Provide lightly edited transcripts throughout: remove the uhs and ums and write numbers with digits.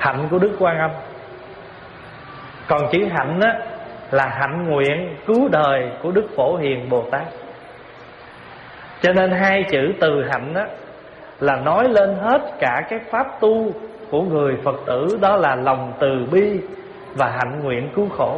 hạnh của Đức Quan Âm. Còn chữ hạnh á là hạnh nguyện cứu đời của Đức Phổ Hiền Bồ Tát. Cho nên hai chữ từ hạnh á là nói lên hết cả cái pháp tu của người Phật tử, đó là lòng từ bi và hạnh nguyện cứu khổ.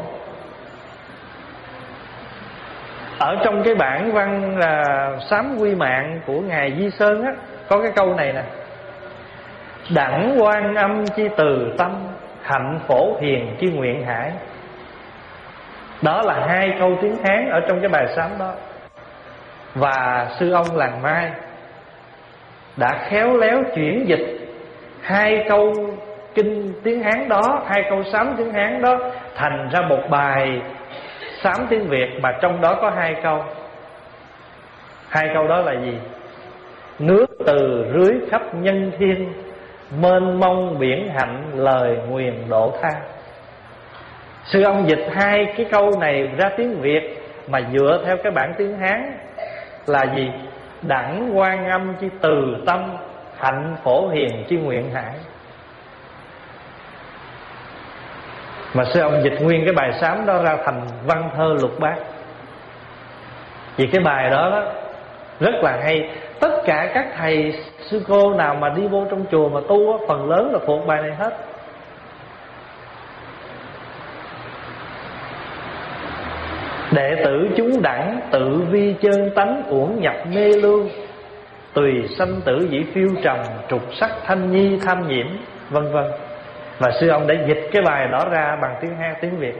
Ở trong cái bản văn Sám Quy Mạng của Ngài Di Sơn á, có cái câu này nè: đẳng Quan Âm chi từ tâm, hạnh Phổ Hiền chi nguyện hải. Đó là hai câu tiếng Hán ở trong cái bài sám đó. Và sư ông Làng Mai đã khéo léo chuyển dịch hai câu kinh tiếng Hán đó, hai câu sám tiếng Hán đó thành ra một bài sám tiếng Việt, mà trong đó có hai câu. Hai câu đó là gì? Nước từ rưới khắp nhân thiên, mênh mông biển hạnh lời nguyền độ tha. Sư ông dịch hai cái câu này ra tiếng Việt mà dựa theo cái bản tiếng Hán là gì? Đẳng Quan Âm chi từ tâm, hạnh Phổ Hiền chi nguyện hải. Mà sư ông dịch nguyên cái bài sám đó ra thành văn thơ lục bát. Vì cái bài đó, đó rất là hay. Tất cả các thầy sư cô nào mà đi vô trong chùa mà tu, phần lớn là thuộc bài này hết. Đệ tử chúng đẳng tự vi chân tánh, uổng nhập mê lưu, tùy sanh tử dĩ phiêu trầm, trục sắc thanh nhi tham nhiễm, vân vân. Và sư ông đã dịch cái bài đó ra bằng tiếng Hán, tiếng Việt.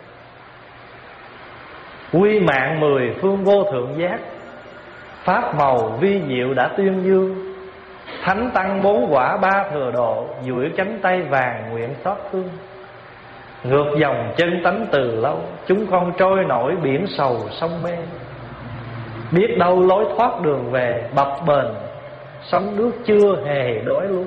Quy mạng 10 phương vô thượng giác, pháp màu vi diệu đã tuyên dương, thánh tăng 4 quả 3 thừa độ, duỗi cánh tay vàng nguyện xót thương. Ngược dòng chân tánh từ lâu, chúng con trôi nổi biển sầu sông mê. Biết đâu lối thoát đường về, bập bềnh sóng nước chưa hề đói lui.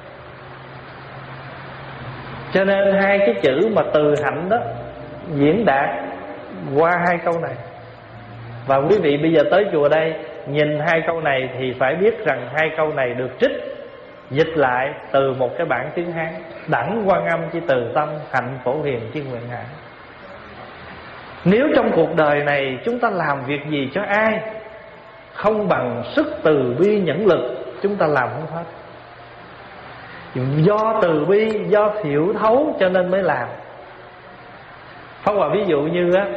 Cho nên hai cái chữ mà từ hạnh đó diễn đạt qua hai câu này. Và quý vị bây giờ tới chùa đây nhìn hai câu này thì phải biết rằng hai câu này được trích dịch lại từ một cái bản tiếng Hán: đẳng Quan Âm chi từ tâm, hạnh Phổ Hiền chi nguyện hải. Nếu trong cuộc đời này chúng ta làm việc gì cho ai không bằng sức từ bi nhẫn lực, chúng ta làm không hết. Do từ bi, do hiểu thấu cho nên mới làm. Pháp Hòa ví dụ như á,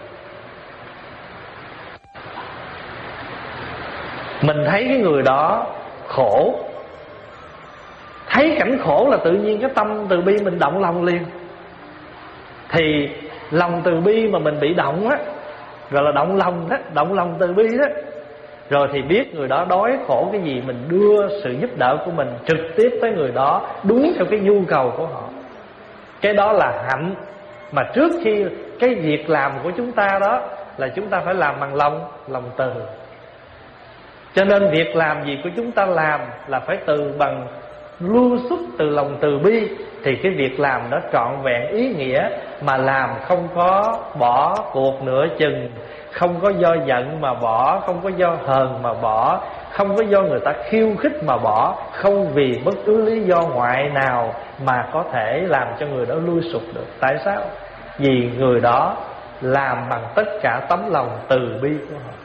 mình thấy cái người đó khổ, thấy cảnh khổ là tự nhiên cái tâm từ bi mình động lòng liền. Thì lòng từ bi mà mình bị động á, rồi là động lòng đó, động lòng từ bi đó, rồi thì biết người đó đói khổ cái gì, mình đưa sự giúp đỡ của mình trực tiếp tới người đó, đúng theo cái nhu cầu của họ. Cái đó là hạnh. Mà trước khi cái việc làm của chúng ta đó là chúng ta phải làm bằng lòng từ. Cho nên việc làm gì của chúng ta làm là phải từ bằng lưu xuất từ lòng từ bi, thì cái việc làm đó trọn vẹn ý nghĩa. Mà làm không có bỏ cuộc nửa chừng, không có do giận mà bỏ, không có do hờn mà bỏ, không có do người ta khiêu khích mà bỏ, không vì bất cứ lý do ngoại nào mà có thể làm cho người đó lui sụp được. Tại sao? Vì người đó làm bằng tất cả tấm lòng từ bi của họ.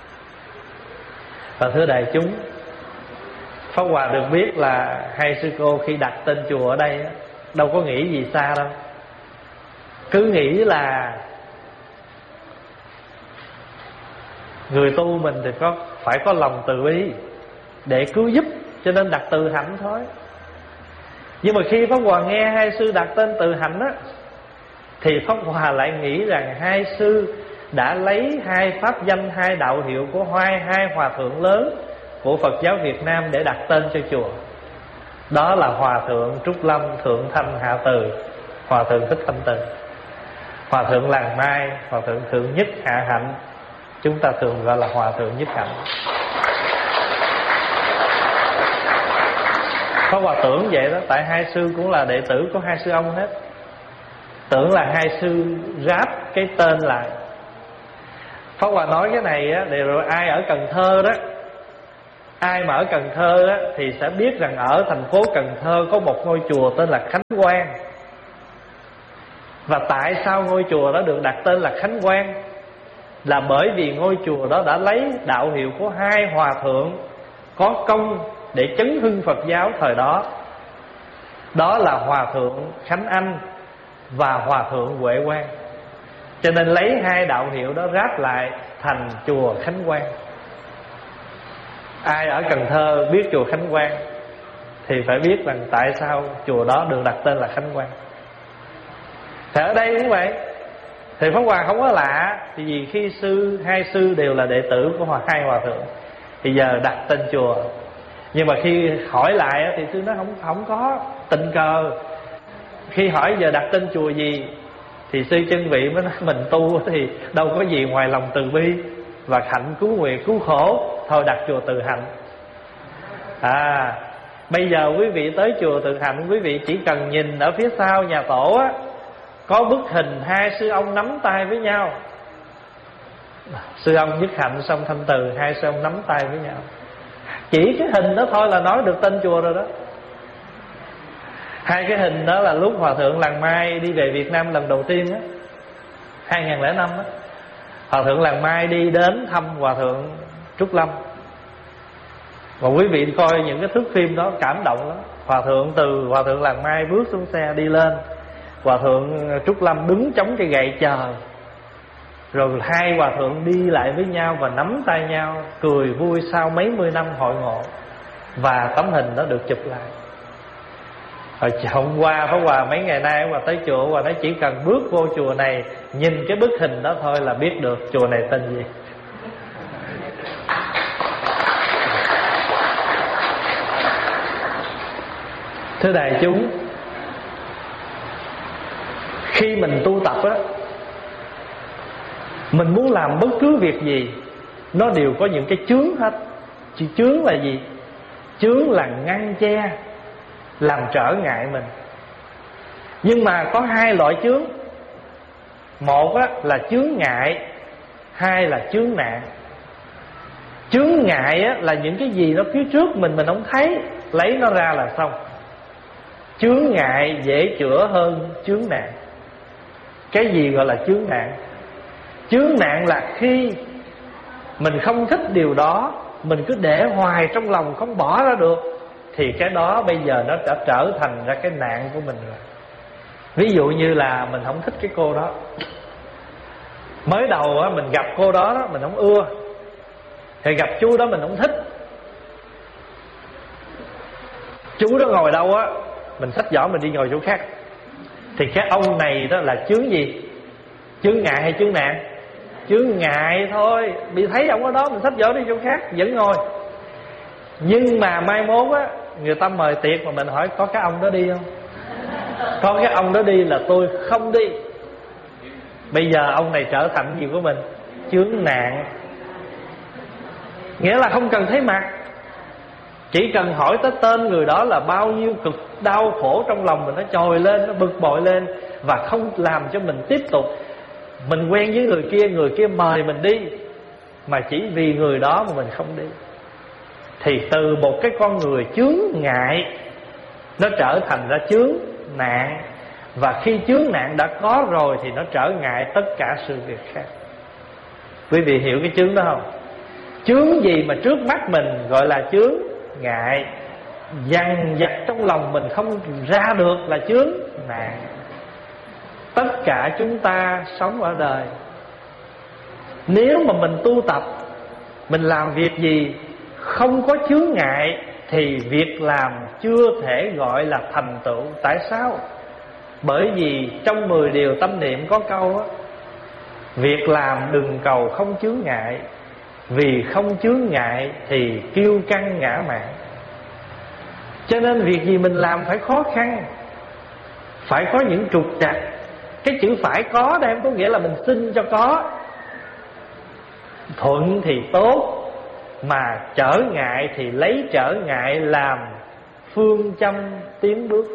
Và thưa đại chúng, Pháp Hòa được biết là hai sư cô khi đặt tên chùa ở đây đâu có nghĩ gì xa đâu. Cứ nghĩ là người tu mình thì phải có lòng từ bi để cứu giúp, cho nên đặt từ hạnh thôi. Nhưng mà khi Pháp Hòa nghe hai sư đặt tên từ hạnh á, thì Pháp Hòa lại nghĩ rằng hai sư đã lấy hai pháp danh, hai đạo hiệu của hai hòa thượng lớn của Phật giáo Việt Nam để đặt tên cho chùa. Đó là Hòa thượng Trúc Lâm, Thượng Thanh Hạ Từ, Hòa thượng Thích Thanh Từ. Hòa thượng Làng Mai, Hòa thượng Thượng Nhất Hạ Hạnh, chúng ta thường gọi là Hòa thượng Nhất Hạnh. Có Hòa tưởng vậy đó, tại hai sư cũng là đệ tử của hai sư ông hết. Tưởng là hai sư ráp cái tên lại. Pháp Hòa nói cái này á, để rồi ai ở Cần Thơ đó, Ai mà ở Cần Thơ á, thì sẽ biết rằng ở thành phố Cần Thơ có một ngôi chùa tên là Khánh Quang. Và tại sao ngôi chùa đó được đặt tên là Khánh Quang? Là bởi vì ngôi chùa đó đã lấy đạo hiệu của hai hòa thượng có công để chấn hưng Phật giáo thời đó. Đó là Hòa thượng Khánh Anh và Hòa thượng Huệ Quang. Cho nên lấy hai đạo hiệu đó ráp lại thành chùa Khánh Quang. Ai ở Cần Thơ biết chùa Khánh Quang thì phải biết rằng tại sao chùa đó được đặt tên là Khánh Quang. Thì ở đây cũng vậy. Thì Pháp Hòa không có lạ, thì vì khi hai sư đều là đệ tử của hai hòa thượng, thì giờ đặt tên chùa. Nhưng mà khi hỏi lại thì sư nói không có, tình cờ. Khi hỏi giờ đặt tên chùa gì, thì sư Chân Vị mới nói mình tu thì đâu có gì ngoài lòng từ bi và hạnh cứu nguyện cứu khổ, thôi đặt chùa Từ Hạnh. Bây giờ quý vị tới chùa Từ Hạnh, quý vị chỉ cần nhìn ở phía sau nhà tổ á, có bức hình hai sư ông nắm tay với nhau. Sư ông Nhất Hạnh, xong Thanh Từ, hai sư ông nắm tay với nhau. Chỉ cái hình đó thôi là nói được tên chùa rồi đó. Hai cái hình đó là lúc Hòa thượng Làng Mai đi về Việt Nam lần đầu tiên á, 2005 á. Hòa thượng Làng Mai đi đến thăm Hòa thượng Trúc Lâm. Và quý vị coi những cái thước phim đó cảm động lắm. Hòa thượng Làng Mai bước xuống xe đi lên, Hòa thượng Trúc Lâm đứng chống cây gậy chờ. Rồi hai hòa thượng đi lại với nhau và nắm tay nhau, cười vui sau mấy mươi năm hội ngộ. Và tấm hình đó được chụp lại. Hồi hôm qua Pháp Hòa mấy ngày nay Hòa tới chùa, Hòa nói chỉ cần bước vô chùa này, nhìn cái bức hình đó thôi là biết được chùa này tên gì. Thưa đại chúng, khi mình tu tập á, mình muốn làm bất cứ việc gì nó đều có những cái chướng hết. Chướng là gì? Chướng là ngăn che, làm trở ngại mình. Nhưng mà có hai loại chướng. Một á, là chướng ngại, hai là chướng nạn. Chướng ngại á, là những cái gì nó phía trước mình không thấy, lấy nó ra là xong. Chướng ngại dễ chữa hơn chướng nạn. Cái gì gọi là chướng nạn? Chướng nạn là khi mình không thích điều đó, mình cứ để hoài trong lòng không bỏ ra được, thì cái đó bây giờ nó đã trở thành ra cái nạn của mình rồi. Ví dụ như là mình không thích cái cô đó. Mới đầu á, mình gặp cô đó mình không ưa, thì gặp chú đó mình không thích. Chú đó ngồi đâu á, mình xách giỏ mình đi ngồi chỗ khác. Thì cái ông này đó là chướng gì? Chướng ngại hay chướng nạn? Chướng ngại thôi. Bị thấy ông ở đó mình xách giỏ đi chỗ khác vẫn ngồi. Nhưng mà mai mốt á, người ta mời tiệc mà mình hỏi có cái ông đó đi không? Có cái ông đó đi là tôi không đi. Bây giờ ông này trở thành gì của mình? Chướng nạn. Nghĩa là không cần thấy mặt, chỉ cần hỏi tới tên người đó là bao nhiêu cực đau khổ trong lòng mình nó trồi lên, nó bực bội lên, và không làm cho mình tiếp tục. Mình quen với người kia mời mình đi, mà chỉ vì người đó mà mình không đi. Thì từ một cái con người chướng ngại, nó trở thành ra chướng nạn. Và khi chướng nạn đã có rồi thì nó trở ngại tất cả sự việc khác. Quý vị hiểu cái chướng đó không? Chướng gì mà trước mắt mình gọi là chướng ngại, dằn vặt trong lòng mình không ra được là chướng nạn. Tất cả chúng ta sống ở đời, nếu mà mình tu tập, mình làm việc gì không có chướng ngại, thì việc làm chưa thể gọi là thành tựu. Tại sao? Bởi vì trong 10 điều tâm niệm có câu á, việc làm đừng cầu không chướng ngại, vì không chướng ngại thì kiêu căng ngã mạn. Cho nên việc gì mình làm phải khó khăn, phải có những trục trặc. Cái chữ phải có đây không có nghĩa là mình xin cho có. Thuận thì tốt, mà trở ngại thì lấy trở ngại làm phương châm tiến bước.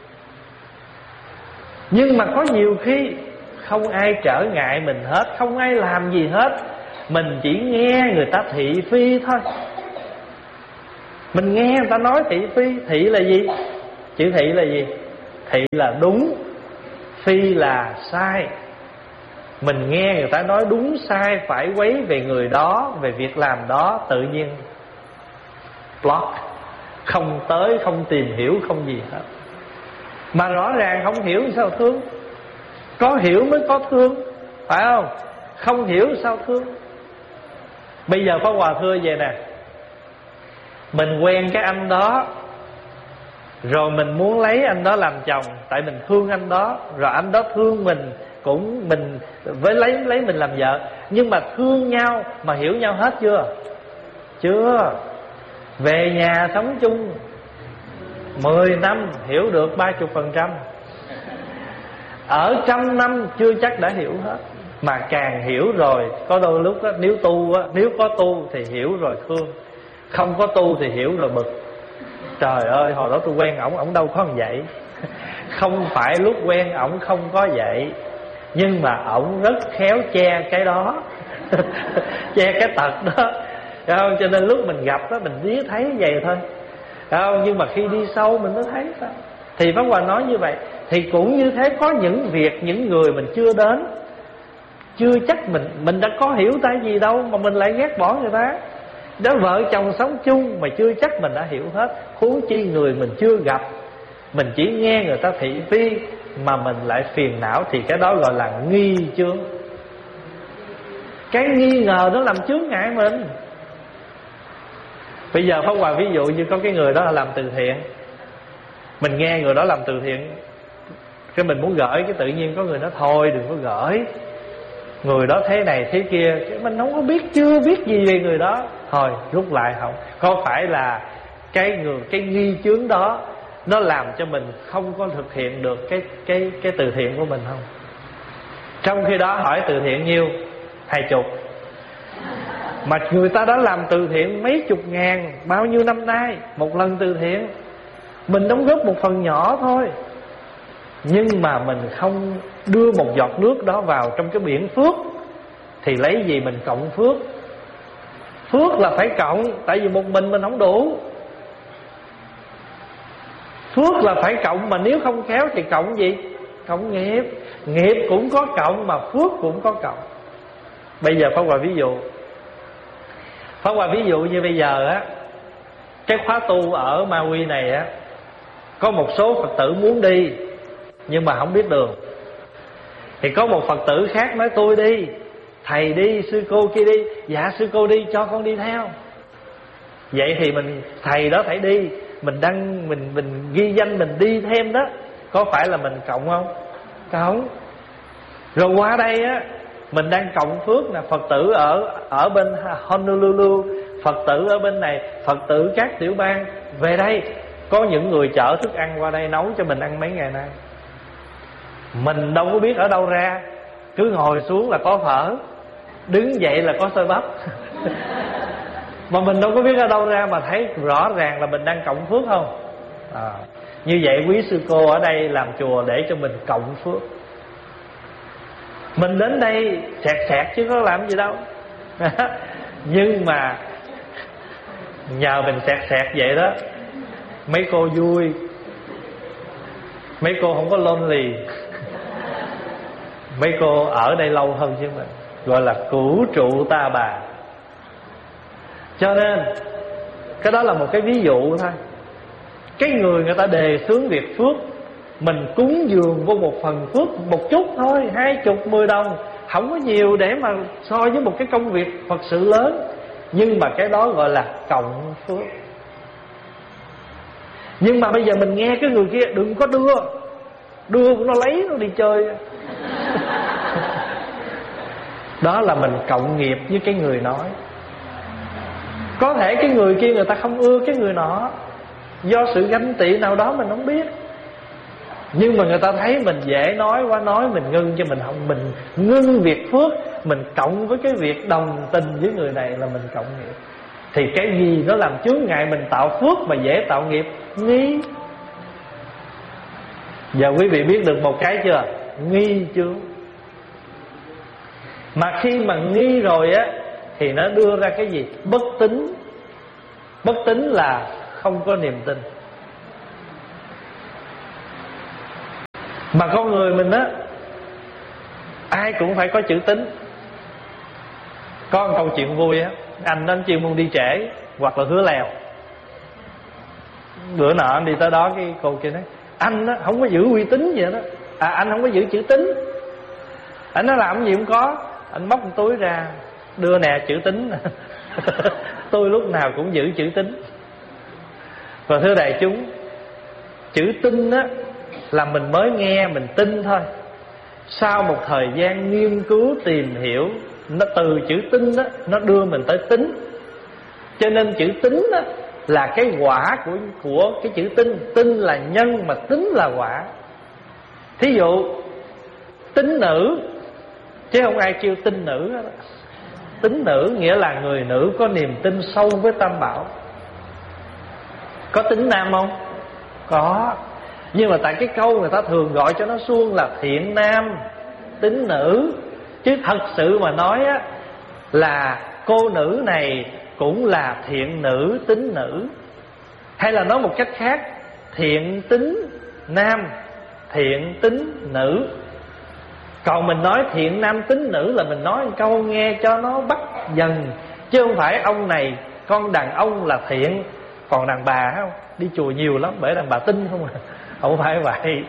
Nhưng mà có nhiều khi không ai trở ngại mình hết, không ai làm gì hết, mình chỉ nghe người ta thị phi thôi. Mình nghe người ta nói thị phi. Thị là gì? Chữ thị là gì? Thị là đúng, phi là sai. Mình nghe người ta nói đúng sai phải quấy về người đó, về việc làm đó, tự nhiên block, không tới, không tìm hiểu, không gì hết. Mà rõ ràng không hiểu sao thương. Có hiểu mới có thương, phải không? Không hiểu sao thương. Bây giờ Pháp Hòa thưa vậy nè, mình quen cái anh đó, rồi mình muốn lấy anh đó làm chồng, tại mình thương anh đó. Rồi anh đó thương mình, cũng mình với lấy mình làm vợ. Nhưng mà thương nhau mà hiểu nhau hết chưa? Chưa. Về nhà sống chung 10 năm hiểu được 30%. Ở 100 năm chưa chắc đã hiểu hết. Mà càng hiểu rồi, có đôi lúc đó, nếu có tu thì hiểu rồi thương, không có tu thì hiểu rồi bực. Trời ơi, hồi đó tôi quen ổng đâu có vậy. Không phải lúc quen ổng không có vậy, nhưng mà ổng rất khéo che cái đó. Che cái tật đó, không? Cho nên lúc mình gặp đó mình biết thấy vậy thôi, không? Nhưng mà khi đi sâu mình mới thấy sao. Thì Pháp Hòa nói như vậy. Thì cũng như thế, có những việc, những người mình chưa đến, chưa chắc mình đã có hiểu ta gì đâu mà mình lại ghét bỏ người ta. Đó, vợ chồng sống chung mà chưa chắc mình đã hiểu hết, huống chi người mình chưa gặp. Mình chỉ nghe người ta thị phi mà mình lại phiền não, thì cái đó gọi là nghi chướng. Cái nghi ngờ nó làm chướng ngại mình. Bây giờ Pháp Hòa ví dụ như có cái người đó là làm từ thiện, mình nghe người đó làm từ thiện, cái mình muốn gửi, cái tự nhiên có người nói thôi đừng có gửi, người đó thế này thế kia. Cái mình không có biết, chưa biết gì về người đó, thôi rút lại. Không có phải là cái nghi chướng đó nó làm cho mình không có thực hiện được cái từ thiện của mình không? Trong khi đó hỏi từ thiện nhiêu? 20. Mà người ta đã làm từ thiện mấy chục ngàn, bao nhiêu năm nay, một lần từ thiện. Mình đóng góp một phần nhỏ thôi, nhưng mà mình không đưa một giọt nước đó vào trong cái biển phước, thì lấy gì mình cộng phước? Phước là phải cộng, tại vì một mình không đủ. Phước là phải cộng, mà nếu không khéo thì cộng gì? Cộng nghiệp. Nghiệp cũng có cộng mà phước cũng có cộng. Bây giờ Pháp Hòa ví dụ. Pháp Hòa ví dụ như bây giờ á, cái khóa tu ở Ma Quy này á, có một số Phật tử muốn đi nhưng mà không biết đường. Thì có một Phật tử khác nói tôi đi, thầy đi, sư cô kia đi. Dạ sư cô đi, cho con đi theo. Vậy thì thầy đó phải đi, mình ghi danh mình đi thêm đó, có phải là mình cộng không? Cộng. Rồi qua đây á, mình đang cộng phước nè. Phật tử ở bên Honolulu, Phật tử ở bên này, Phật tử các tiểu bang về đây, có những người chở thức ăn qua đây nấu cho mình ăn mấy ngày nay. Mình đâu có biết ở đâu ra, cứ ngồi xuống là có phở, đứng dậy là có xôi bắp. Mà mình đâu có biết ở đâu ra, mà thấy rõ ràng là mình đang cộng phước không? Như vậy quý sư cô ở đây làm chùa để cho mình cộng phước. Mình đến đây sẹt chứ có làm gì đâu. Nhưng mà nhờ mình sẹt vậy đó, mấy cô vui, mấy cô không có lonely, mấy cô ở đây lâu hơn chứ mình, gọi là cửu trụ ta bà. Cho nên cái đó là một cái ví dụ thôi. Cái người ta đề xướng việc phước, mình cúng dường vô một phần phước một chút thôi, 20, 10 đồng, không có nhiều để mà so với một cái công việc Phật sự lớn. Nhưng mà cái đó gọi là cộng phước. Nhưng mà bây giờ mình nghe cái người kia đừng có đưa nó lấy nó đi chơi. Đó là mình cộng nghiệp với cái người nói. Có thể cái người kia người ta không ưa cái người nọ, do sự ganh tị nào đó mình không biết. Nhưng mà người ta thấy mình dễ nói quá, nói mình ngưng, cho mình không, mình ngưng việc phước, mình cộng với cái việc đồng tình với người này là mình cộng nghiệp. Thì cái gì nó làm chướng ngại mình tạo phước mà dễ tạo nghiệp? Nghi. Giờ quý vị biết được một cái chưa? Nghi chướng. Mà khi mà nghi rồi á, thì nó đưa ra cái gì? Bất tín. Bất tín là không có niềm tin. Mà con người mình á, ai cũng phải có chữ tín. Có một câu chuyện vui á, anh đó chuyên môn đi trễ hoặc là hứa lèo. Bữa nọ anh đi tới đó, cái cô kia nói anh á không có giữ uy tín vậy đó, anh không có giữ chữ tín. Anh nói làm gì không có. Anh móc một túi ra đưa nè, chữ tín. Tôi lúc nào cũng giữ chữ tín. Và thưa đại chúng, chữ tín á là mình mới nghe mình tin thôi. Sau một thời gian nghiên cứu tìm hiểu, nó từ chữ tín á nó đưa mình tới tín. Cho nên chữ tín á là cái quả của cái chữ tin. Tin là nhân mà tín là quả. Thí dụ tín nữ, chứ không ai kêu tín nữ đó. Tín nữ nghĩa là người nữ có niềm tin sâu với Tam Bảo. Có tín nam không? Có. Nhưng mà tại cái câu người ta thường gọi cho nó suông là thiện nam tín nữ. Chứ thật sự mà nói á, là cô nữ này cũng là thiện nữ tín nữ. Hay là nói một cách khác, thiện tín nam, thiện tín nữ. Còn mình nói thiện nam tín nữ là mình nói một câu nghe cho nó bắt dần. Chứ không phải ông này, con đàn ông là thiện, còn đàn bà không đi chùa nhiều lắm bởi đàn bà tin không à. Không phải vậy.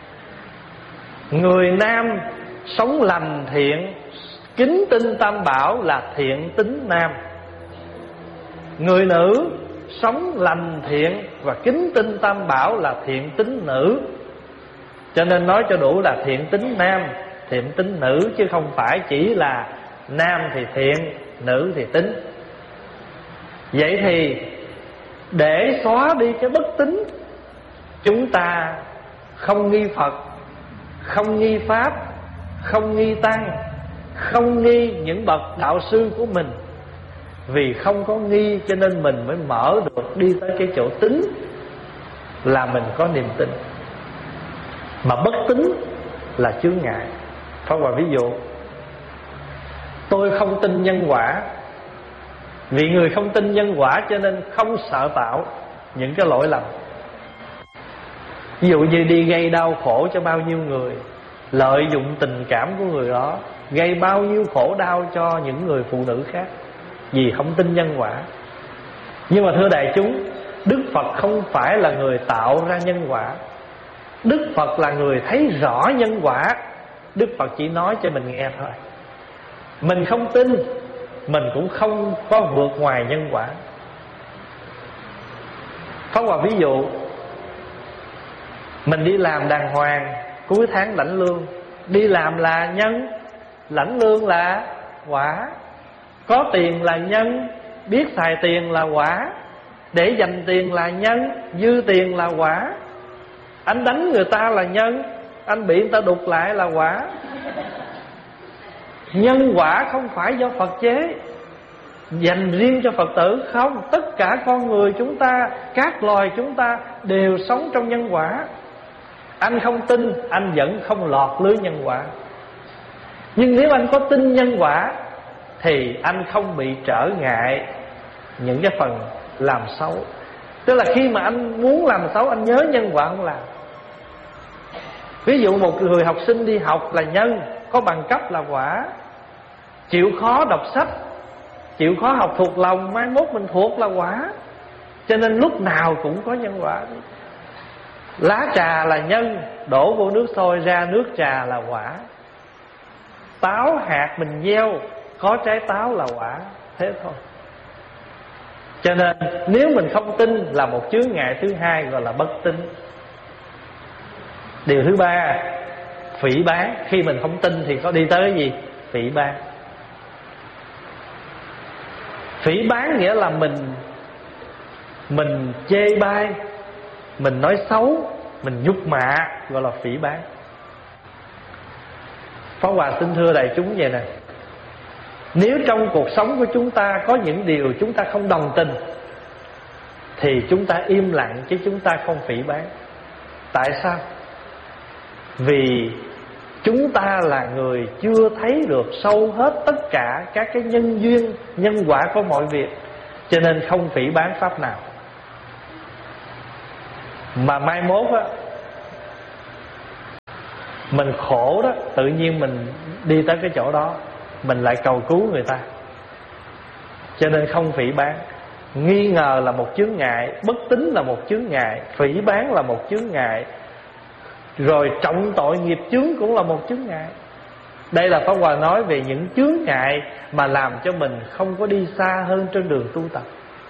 Người nam sống lành thiện, kính tin Tam Bảo là thiện tín nam. Người nữ sống lành thiện và kính tin Tam Bảo là thiện tín nữ. Cho nên nói cho đủ là thiện tín nam, thiện tín nữ, chứ không phải chỉ là nam thì thiện, nữ thì tín. Vậy thì để xóa đi cái bất tín, chúng ta không nghi Phật, không nghi Pháp, không nghi Tăng, không nghi những bậc đạo sư của mình. Vì không có nghi cho nên mình mới mở được đi tới cái chỗ tín, là mình có niềm tin. Mà bất tín là chướng ngại. Pháp Hòa ví dụ, tôi không tin nhân quả. Vì người không tin nhân quả cho nên không sợ tạo những cái lỗi lầm. Ví dụ như đi gây đau khổ cho bao nhiêu người, lợi dụng tình cảm của người đó, gây bao nhiêu khổ đau cho những người phụ nữ khác, vì không tin nhân quả. Nhưng mà thưa đại chúng, Đức Phật không phải là người tạo ra nhân quả. Đức Phật là người thấy rõ nhân quả. Đức Phật chỉ nói cho mình nghe thôi. Mình không tin, mình cũng không có vượt ngoài nhân quả. Pháp Hòa ví dụ, mình đi làm đàng hoàng, cuối tháng lãnh lương. Đi làm là nhân, lãnh lương là quả. Có tiền là nhân, biết xài tiền là quả. Để dành tiền là nhân, dư tiền là quả. Anh đánh người ta là nhân, anh bị người ta đục lại là quả. Nhân quả không phải do Phật chế, dành riêng cho Phật tử. Không, tất cả con người chúng ta, các loài chúng ta đều sống trong nhân quả. Anh không tin, anh vẫn không lọt lưới nhân quả. Nhưng nếu anh có tin nhân quả thì anh không bị trở ngại những cái phần làm xấu. Tức là khi mà anh muốn làm xấu, anh nhớ nhân quả không làm. Ví dụ một người học sinh đi học là nhân, có bằng cấp là quả. Chịu khó đọc sách, chịu khó học thuộc lòng, mai mốt mình thuộc là quả. Cho nên lúc nào cũng có nhân quả. Lá trà là nhân, đổ vô nước sôi ra nước trà là quả. Táo hạt mình gieo, có trái táo là quả. Thế thôi. Cho nên nếu mình không tin là một chướng ngại thứ hai, gọi là bất tín. Điều thứ ba, phỉ báng. Khi mình không tin thì có đi tới cái gì? Phỉ báng. Phỉ báng nghĩa là mình chê bai, mình nói xấu, mình nhục mạ, gọi là phỉ báng. Pháp Hòa xin thưa đại chúng vậy nè, nếu trong cuộc sống của chúng ta có những điều chúng ta không đồng tình thì chúng ta im lặng, chứ chúng ta không phỉ báng. Tại sao? Vì chúng ta là người chưa thấy được sâu hết tất cả các cái nhân duyên, nhân quả của mọi việc, cho nên không phỉ báng pháp nào. Mà mai mốt á, mình khổ đó, tự nhiên mình đi tới cái chỗ đó, mình lại cầu cứu người ta. Cho nên không phỉ báng. Nghi ngờ là một chướng ngại, bất tín là một chướng ngại, phỉ báng là một chướng ngại, rồi trọng tội nghiệp chướng cũng là một chướng ngại. Đây là Pháp Hòa nói về những chướng ngại mà làm cho mình không có đi xa hơn trên đường tu tập.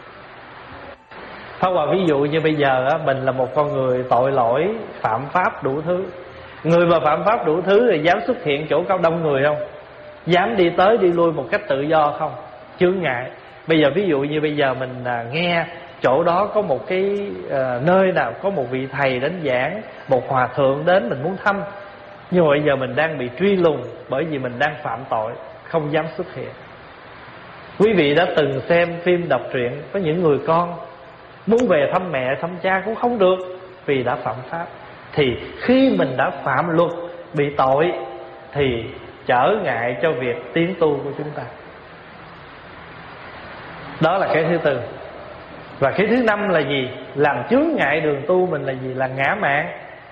Pháp Hòa ví dụ như bây giờ á, mình là một con người tội lỗi, phạm pháp đủ thứ. Người mà phạm pháp đủ thứ thì dám xuất hiện chỗ cao đông người không? Dám đi tới đi lui một cách tự do không? Chướng ngại. Bây giờ ví dụ như bây giờ mình nghe chỗ đó có một cái nơi nào có một vị thầy đến giảng, một hòa thượng đến mình muốn thăm, nhưng mà bây giờ mình đang bị truy lùng bởi vì mình đang phạm tội, không dám xuất hiện. Quý vị đã từng xem phim đọc truyện, có những người con muốn về thăm mẹ thăm cha cũng không được vì đã phạm pháp. Thì khi mình đã phạm luật, bị tội, thì trở ngại cho việc tiến tu của chúng ta. Đó là cái thứ tư. Và cái thứ năm là gì? Làm chướng ngại đường tu mình là gì? Là ngã mạn.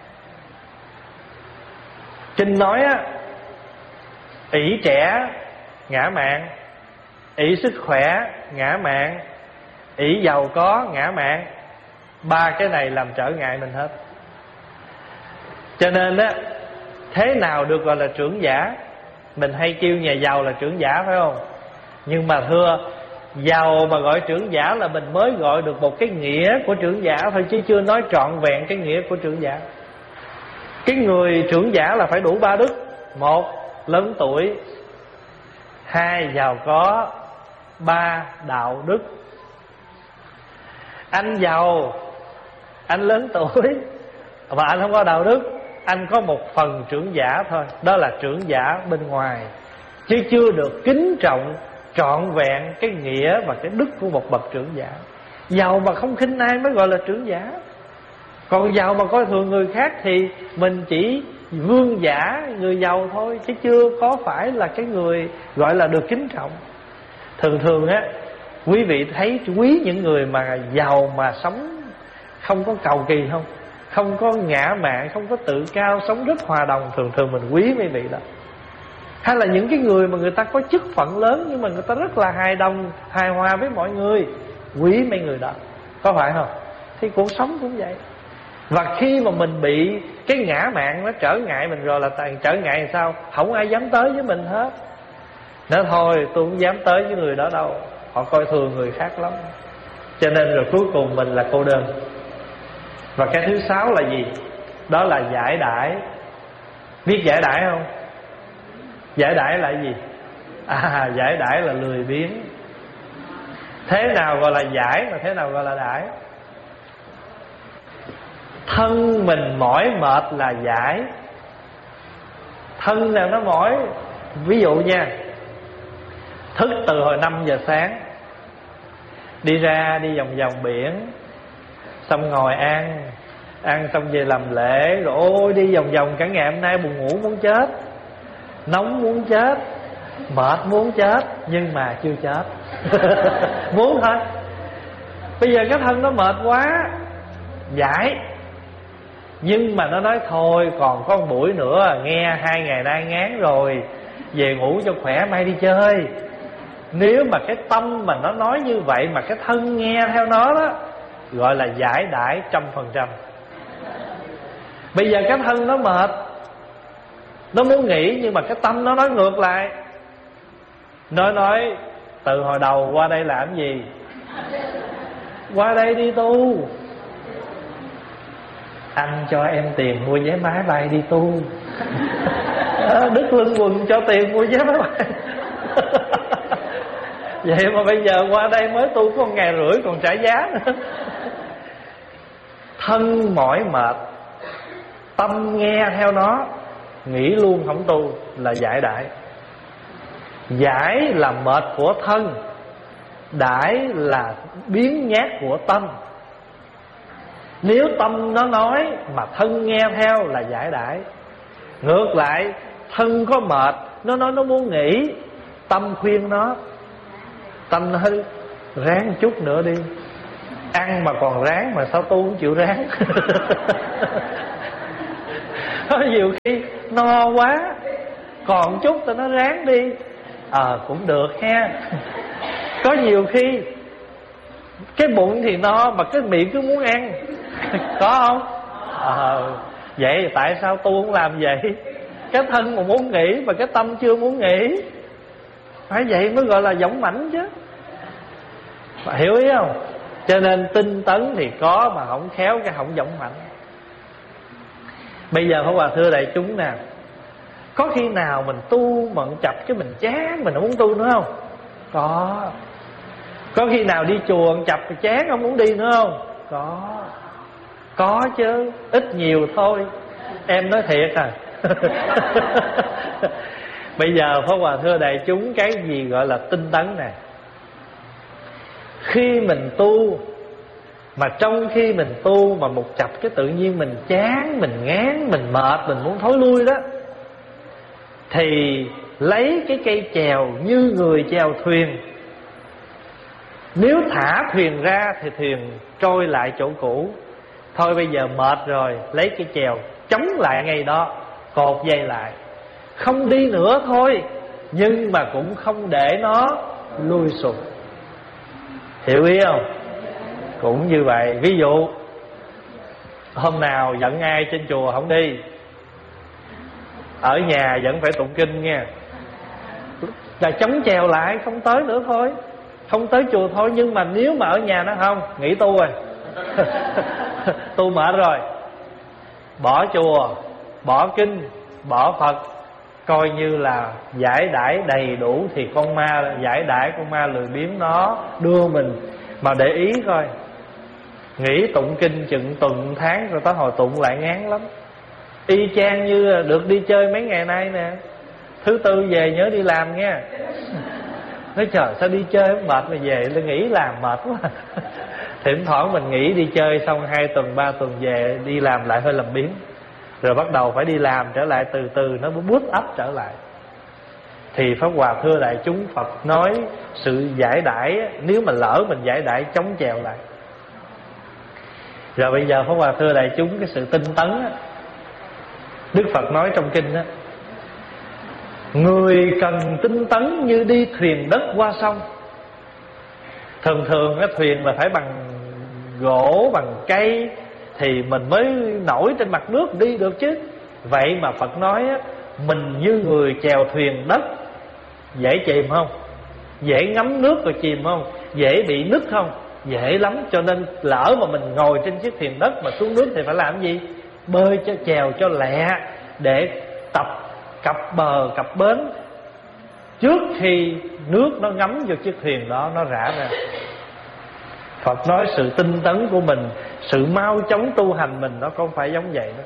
Kinh nói á, ỷ trẻ ngã mạn, ỷ sức khỏe ngã mạn, ỷ giàu có ngã mạn. Ba cái này làm trở ngại mình hết. Cho nên á, thế nào được gọi là trưởng giả? Mình hay kêu nhà giàu là trưởng giả phải không? Nhưng mà thưa, giàu mà gọi trưởng giả là mình mới gọi được một cái nghĩa của trưởng giả thôi, chứ chưa nói trọn vẹn cái nghĩa của trưởng giả. Cái người trưởng giả là phải đủ ba đức. Một, lớn tuổi. Hai, giàu có. Ba, đạo đức. Anh giàu, anh lớn tuổi mà anh không có đạo đức, anh có một phần trưởng giả thôi. Đó là trưởng giả bên ngoài, chứ chưa được kính trọng trọn vẹn cái nghĩa và cái đức của một bậc trưởng giả. Giàu mà không khinh ai mới gọi là trưởng giả. Còn giàu mà coi thường người khác thì mình chỉ vương giả người giàu thôi, chứ chưa có phải là cái người gọi là được kính trọng. Thường thường á, quý vị thấy quý những người mà giàu mà sống không có cầu kỳ không? Không có ngã mạn, không có tự cao, sống rất hòa đồng. Thường thường mình quý mấy vị đó. Hay là những cái người mà người ta có chức phận lớn nhưng mà người ta rất là hài đồng, hài hòa với mọi người, quý mấy người đó. Có phải không? Thì cuộc sống cũng vậy. Và khi mà mình bị cái ngã mạn nó trở ngại mình rồi là trở ngại làm sao? Không ai dám tới với mình hết. Nói thôi tôi không dám tới với người đó đâu, họ coi thường người khác lắm. Cho nên rồi cuối cùng mình là cô đơn. Và cái thứ sáu là gì? Đó là giải đãi. Biết giải đãi không? Giải đãi là gì? Giải đãi là lười biếng. Thế nào gọi là giải mà thế nào gọi là đãi? Thân mình mỏi mệt là giải. Thân nào nó mỏi? Ví dụ nha, thức từ hồi 5 giờ sáng, đi ra đi vòng vòng biển, xong ngồi ăn xong về làm lễ, rồi ôi đi vòng vòng cả ngày hôm nay, buồn ngủ muốn chết, nóng muốn chết, mệt muốn chết, nhưng mà chưa chết. Muốn thôi. Bây giờ cái thân nó mệt quá, giải. Nhưng mà nó nói thôi còn có một buổi nữa, nghe 2 ngày nay ngán rồi, về ngủ cho khỏe mai đi chơi. Nếu mà cái tâm mà nó nói như vậy mà cái thân nghe theo nó đó, gọi là giải đãi 100%. Bây giờ cái thân nó mệt, nó muốn nghỉ, nhưng mà cái tâm nó nói ngược lại. Nó nói từ hồi đầu qua đây làm gì? Qua đây đi tu. Anh cho em tiền mua vé máy bay đi tu. Đứt lưng quần cho tiền mua vé máy bay. Vậy mà bây giờ qua đây mới tu có 1,5 ngày còn trả giá nữa. Thân mỏi mệt, tâm nghe theo nó, nghĩ luôn không tu là giải đãi. Giải là mệt của thân, đãi là biến nhát của tâm. Nếu tâm nó nói mà thân nghe theo là giải đãi. Ngược lại, thân có mệt, nó nói nó muốn nghỉ, tâm khuyên nó, tâm nó hơi ráng chút nữa đi, Ăn mà còn ráng, mà sao tu không chịu ráng. Có nhiều khi no quá, còn chút tao nó ráng đi, cũng được ha. Có nhiều khi cái bụng thì no mà cái miệng cứ muốn ăn. Có không? Vậy tại sao tu không làm vậy? Cái thân mà muốn nghỉ mà cái tâm chưa muốn nghỉ. Phải vậy mới gọi là dũng mãnh chứ. Hiểu ý không? Cho nên tinh tấn thì có, mà không khéo cái không dũng mãnh. Bây giờ Pháp Hòa thưa đại chúng nè, có khi nào mình tu mà chập cái mình chán, mình không muốn tu nữa không? Có. Có khi nào đi chùa chập chán không muốn đi nữa không? Có chứ, ít nhiều thôi. Em nói thiệt à. Bây giờ Pháp Hòa thưa đại chúng, cái gì gọi là tinh tấn nè? Khi mình tu, mà trong khi mình tu mà một chập cái tự nhiên mình chán, mình ngán, mình mệt, mình muốn thối lui đó, thì lấy cái cây chèo như người chèo thuyền. Nếu thả thuyền ra thì thuyền trôi lại chỗ cũ. Thôi bây giờ mệt rồi, lấy cái chèo chống lại ngay đó, cột dây lại, không đi nữa thôi, nhưng mà cũng không để nó lui sụp. Hiểu ý không? Cũng như vậy. Ví dụ hôm nào giận ai trên chùa không đi, ở nhà vẫn phải tụng kinh nha, là chống chèo lại, không tới nữa thôi, không tới chùa thôi. Nhưng mà nếu mà ở nhà nó không, nghỉ tu rồi. Tu mệt rồi, bỏ chùa, bỏ kinh, bỏ Phật, coi như là giải đãi đầy đủ. Thì con ma giải đãi, con ma lười biếng nó đưa mình. Mà để ý coi, nghỉ tụng kinh chừng tuần tháng rồi tới hồi tụng lại ngán lắm. Y chang như được đi chơi mấy ngày nay nè, thứ tư về nhớ đi làm nha. Nói trời sao đi chơi không mệt mà về tôi nghỉ làm mệt quá. Thỉnh thoảng mình nghỉ đi chơi xong 2 tuần 3 tuần về đi làm lại hơi làm biếng, rồi bắt đầu phải đi làm trở lại, từ từ nó boost up trở lại. Thì Pháp Hòa thưa đại chúng, Phật nói sự giải đãi, nếu mà lỡ mình giải đãi chống chèo lại. Rồi bây giờ Pháp Hòa thưa đại chúng, cái sự tinh tấn á, Đức Phật nói trong kinh á, người cần tinh tấn như đi thuyền đất qua sông. Thường thường cái thuyền là phải bằng gỗ, bằng cây thì mình mới nổi trên mặt nước đi được chứ. Vậy mà Phật nói á, mình như người chèo thuyền đất. Dễ chìm không? Dễ ngắm nước rồi chìm không? Dễ bị nứt không? Dễ lắm. Cho nên lỡ mà mình ngồi trên chiếc thuyền đất mà xuống nước thì phải làm gì? Bơi cho chèo cho lẹ, để tập cập bờ cập bến trước khi nước nó ngấm vô chiếc thuyền đó, nó rã ra. Phật nói sự tinh tấn của mình, sự mau chóng tu hành mình, nó không phải giống vậy đó.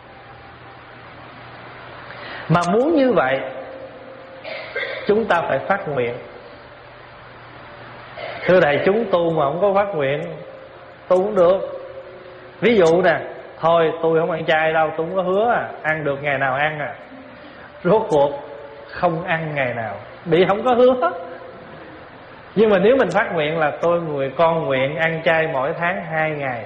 Mà muốn như vậy, chúng ta phải phát nguyện. Thưa đại chúng, tu mà không có phát nguyện, tu không được. Ví dụ nè, thôi tôi không ăn chay đâu, tôi không có hứa ăn được ngày nào ăn rốt cuộc không ăn ngày nào, bị không có hứa. Nhưng mà nếu mình phát nguyện là tôi người con nguyện ăn chay mỗi tháng 2 ngày,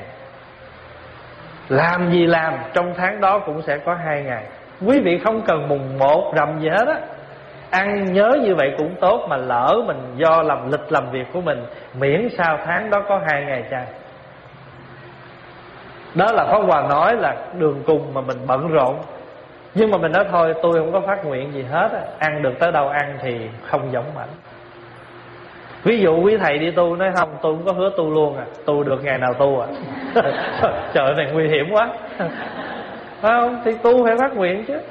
làm gì làm trong tháng đó cũng sẽ có 2 ngày. Quý vị không cần mùng 1 rằm gì hết á, ăn nhớ như vậy cũng tốt. Mà lỡ mình do làm lịch làm việc của mình, miễn sao tháng đó có 2 ngày chay. Đó là Pháp Hòa nói là đường cùng mà mình bận rộn. Nhưng mà mình nói thôi tôi không có phát nguyện gì hết, ăn được tới đâu ăn thì không dũng mãnh. Ví dụ quý thầy đi tu nói không, tôi không có hứa tu luôn tu được ngày nào tu Trời này nguy hiểm quá. Phải không? Thì tu phải phát nguyện chứ.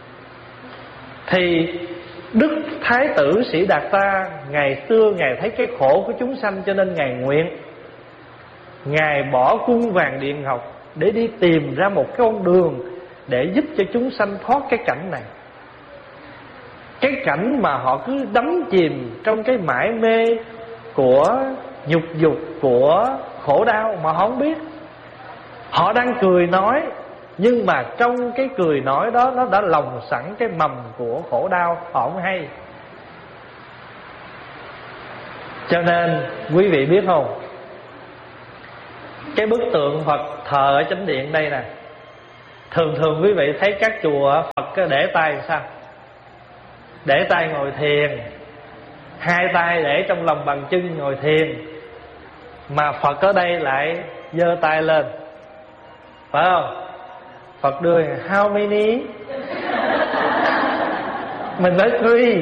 Thì Đức Thái tử Sĩ Đạt Ta ngày xưa Ngài thấy cái khổ của chúng sanh, cho nên Ngài nguyện, Ngài bỏ cung vàng điện ngọc để đi tìm ra một cái con đường để giúp cho chúng sanh thoát cái cảnh này. Cái cảnh mà họ cứ đắm chìm trong cái mải mê của nhục dục, của khổ đau mà họ không biết. Họ đang cười nói, nhưng mà trong cái cười nói đó nó đã lồng sẵn cái mầm của khổ đau, họ không hay. Cho nên quý vị biết không, Cái bức tượng Phật thờ ở chánh điện đây nè, thường thường quý vị thấy các chùa Phật để tay sao? Để tay ngồi thiền, hai tay để trong lòng bàn chân ngồi thiền. Mà Phật ở đây lại giơ tay lên, phải không? Phật đưa how many? Mình nói three.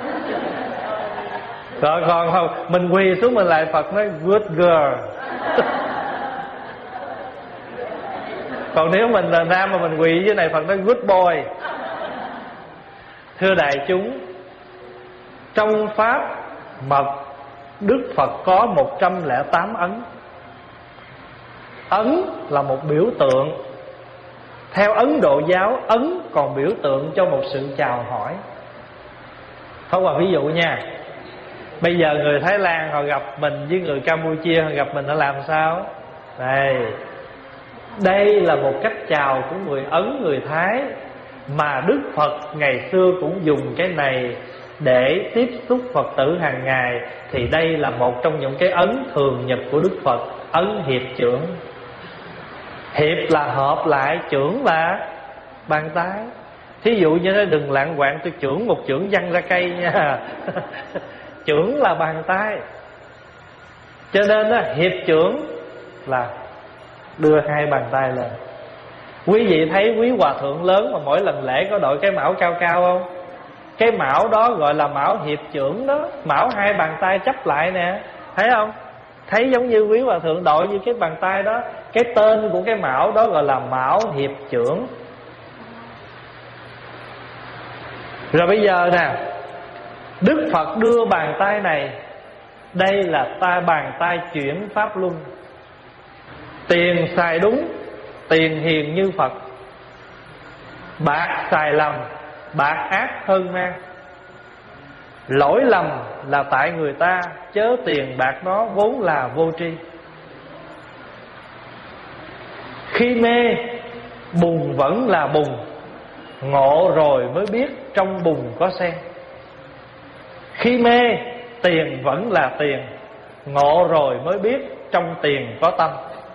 Rồi còn không, mình quỳ xuống mình lại, Phật nói good girl. Còn nếu mình là nam mà mình quỳ dưới này, Phật nói good boy. Thưa đại chúng, trong Pháp mật Đức Phật có 108 ấn. Ấn là một biểu tượng. Theo Ấn Độ giáo, ấn còn biểu tượng cho một sự chào hỏi. Không, và ví dụ nha, bây giờ người Thái Lan họ gặp mình với người Campuchia họ gặp mình, họ làm sao? Đây là một cách chào của người Ấn, người Thái, mà Đức Phật ngày xưa cũng dùng cái này để tiếp xúc Phật tử hàng ngày. Thì đây là một trong những cái ấn thường nhật của Đức Phật, ấn hiệp chưởng. Hiệp là hợp lại, chưởng là bàn tay. Thí dụ như nói đừng lạng quạng tôi chưởng một chưởng văng ra cây nha. Chưởng là bàn tay. Cho nên đó, hiệp chưởng là đưa hai bàn tay lên. Quý vị thấy quý hòa thượng lớn mà mỗi lần lễ có đội cái mão cao cao không? Cái mão đó gọi là mão hiệp chưởng đó. Mão hai bàn tay chắp lại nè, thấy không? Thấy giống như quý hòa thượng đội như cái bàn tay đó. Cái tên của cái mão đó gọi là mão hiệp chưởng. Rồi bây giờ nè, Đức Phật đưa bàn tay này, đây là bàn tay chuyển pháp luân. Tiền xài đúng, tiền hiền như Phật. Bạc xài lầm, bạc ác hơn ma. Lỗi lầm là tại người ta, chớ tiền bạc nó vốn là vô tri. Khi mê, bùn vẫn là bùn, ngộ rồi mới biết trong bùn có sen. Khi mê, tiền vẫn là tiền, ngộ rồi mới biết trong tiền có tâm.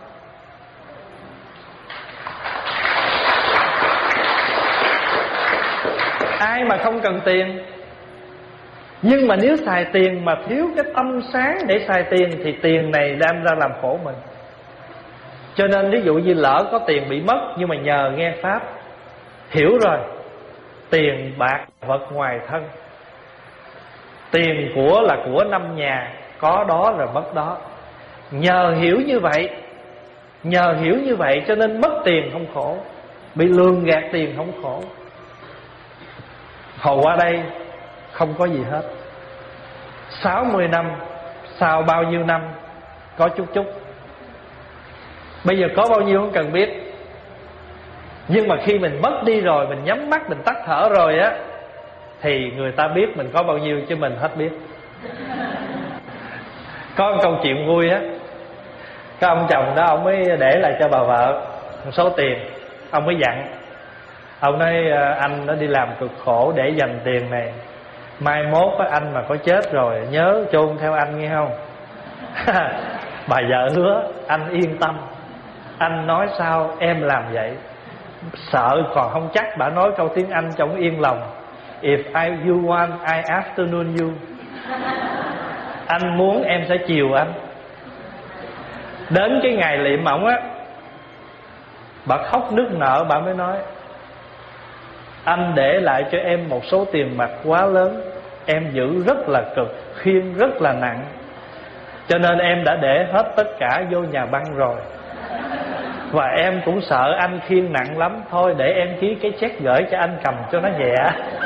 Ai mà không cần tiền? Nhưng mà nếu xài tiền mà thiếu cái tâm sáng để xài tiền, thì tiền này đem ra làm khổ mình. Cho nên ví dụ như lỡ có tiền bị mất, nhưng mà nhờ nghe Pháp hiểu rồi, tiền bạc vật ngoài thân, tiền của là của năm nhà, có đó rồi mất đó. Nhờ hiểu như vậy cho nên mất tiền không khổ, bị lường gạt tiền không khổ. Hồi qua đây không có gì hết, 60 năm, sau bao nhiêu năm có chút chút. Bây giờ có bao nhiêu không cần biết. Nhưng mà khi mình mất đi rồi, mình nhắm mắt, mình tắt thở rồi á, thì người ta biết mình có bao nhiêu, chứ mình hết biết. Có một câu chuyện vui á, cái ông chồng đó ông mới để lại cho bà vợ một số tiền. Ông mới dặn, ông nói anh nó đi làm cực khổ để dành tiền này, mai mốt anh mà có chết rồi nhớ chôn theo anh nghe không? Bà vợ hứa, anh yên tâm, anh nói sao em làm vậy. Sợ còn không chắc bà nói câu tiếng Anh trong yên lòng, if you want, I afternoon you. Anh muốn em sẽ chiều anh. Đến cái ngày liệm ổng á, bà khóc nức nở, bà mới nói, anh để lại cho em một số tiền mặt quá lớn, em giữ rất là cực, khiêng rất là nặng, cho nên em đã để hết tất cả vô nhà băng rồi. Và em cũng sợ anh khiêng nặng lắm, thôi để em ký cái check gửi cho anh cầm cho nó nhẹ.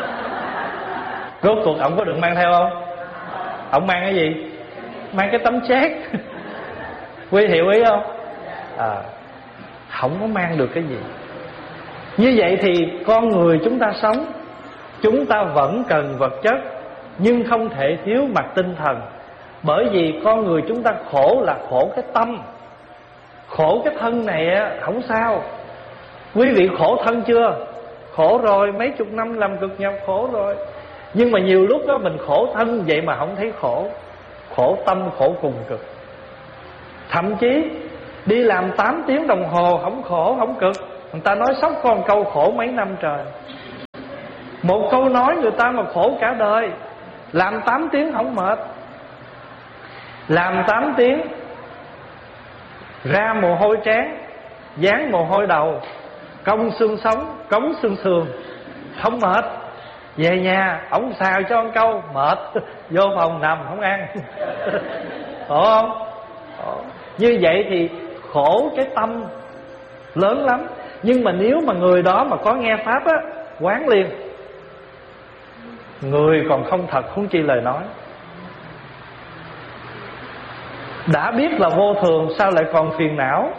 Rốt cuộc ổng có được mang theo không? Ổng mang cái gì? Mang cái tấm check. Quý hiểu ý không? Không có mang được cái gì. Như vậy thì con người chúng ta sống, chúng ta vẫn cần vật chất, nhưng không thể thiếu mặt tinh thần. Bởi vì con người chúng ta khổ là khổ cái tâm. Khổ cái thân này á, không sao. Quý vị khổ thân chưa? Khổ rồi, mấy chục năm làm cực nhọc khổ rồi. Nhưng mà nhiều lúc đó mình khổ thân vậy mà không thấy khổ. Khổ tâm, khổ cùng cực. Thậm chí Đi làm 8 tiếng đồng hồ không khổ không cực. Người ta nói sốc con câu khổ mấy năm trời. Một câu nói người ta mà khổ cả đời. Làm 8 tiếng không mệt. Làm 8 tiếng ra mồ hôi trán, dán mồ hôi đầu, cong xương sống, cống xương sườn, không mệt. Về nhà ổng xào cho một câu mệt, vô phòng nằm không ăn. Khổ không? Như vậy thì khổ cái tâm lớn lắm. Nhưng mà nếu mà người đó mà có nghe pháp á, quán liền. Người còn không thật huống chi lời nói. Đã biết là vô thường sao lại còn phiền não.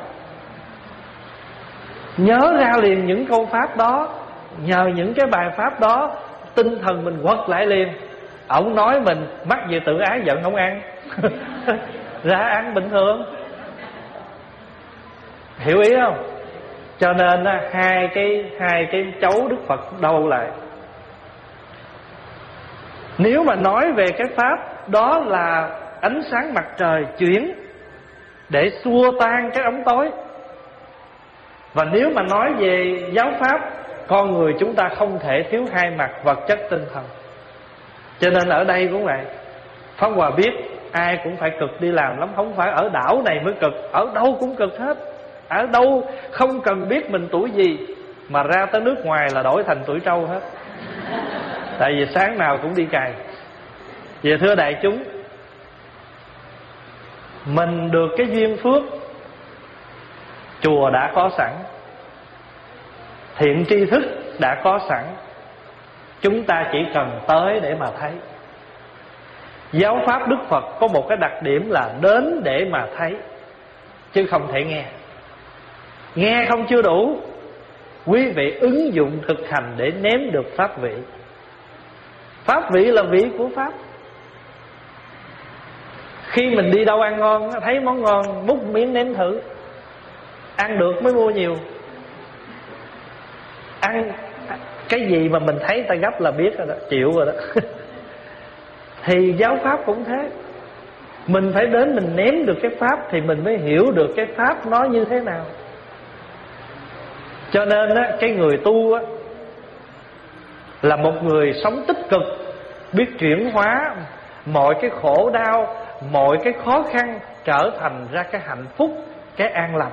Nhớ ra liền những câu pháp đó. Nhờ những cái bài pháp đó, tinh thần mình quật lại liền. Ổng nói mình mắc về tự ái giận không ăn. Ra ăn bình thường. Hiểu ý không? Cho nên hai cái chấu Đức Phật đâu lại. Nếu mà nói về cái pháp đó là ánh sáng mặt trời chuyển để xua tan cái ống tối. Và nếu mà nói về giáo pháp, con người chúng ta không thể thiếu hai mặt vật chất tinh thần. Cho nên ở đây cũng vậy. Pháp Hòa biết ai cũng phải cực đi làm lắm. Không phải ở đảo này mới cực, ở đâu cũng cực hết. Ở đâu không cần biết mình tuổi gì, mà ra tới nước ngoài là đổi thành tuổi trâu hết. Tại vì sáng nào cũng đi cày. Vậy thưa đại chúng, mình được cái duyên phước, chùa đã có sẵn, thiện tri thức đã có sẵn. Chúng ta chỉ cần tới để mà thấy. Giáo pháp Đức Phật có một cái đặc điểm là đến để mà thấy, chứ không thể nghe. Nghe không chưa đủ. Quý vị ứng dụng thực hành để nếm được pháp vị. Pháp vị là vị của pháp. Khi mình đi đâu ăn ngon, thấy món ngon, múc miếng nếm thử. Ăn được mới mua nhiều. Ăn cái gì mà mình thấy ta gấp là biết rồi đó, chịu rồi đó. Thì giáo pháp cũng thế. Mình phải đến mình nếm được cái pháp thì mình mới hiểu được cái pháp nó như thế nào. Cho nên á, cái người tu á, là một người sống tích cực, biết chuyển hóa mọi cái khổ đau, mọi cái khó khăn trở thành ra cái hạnh phúc, cái an lành.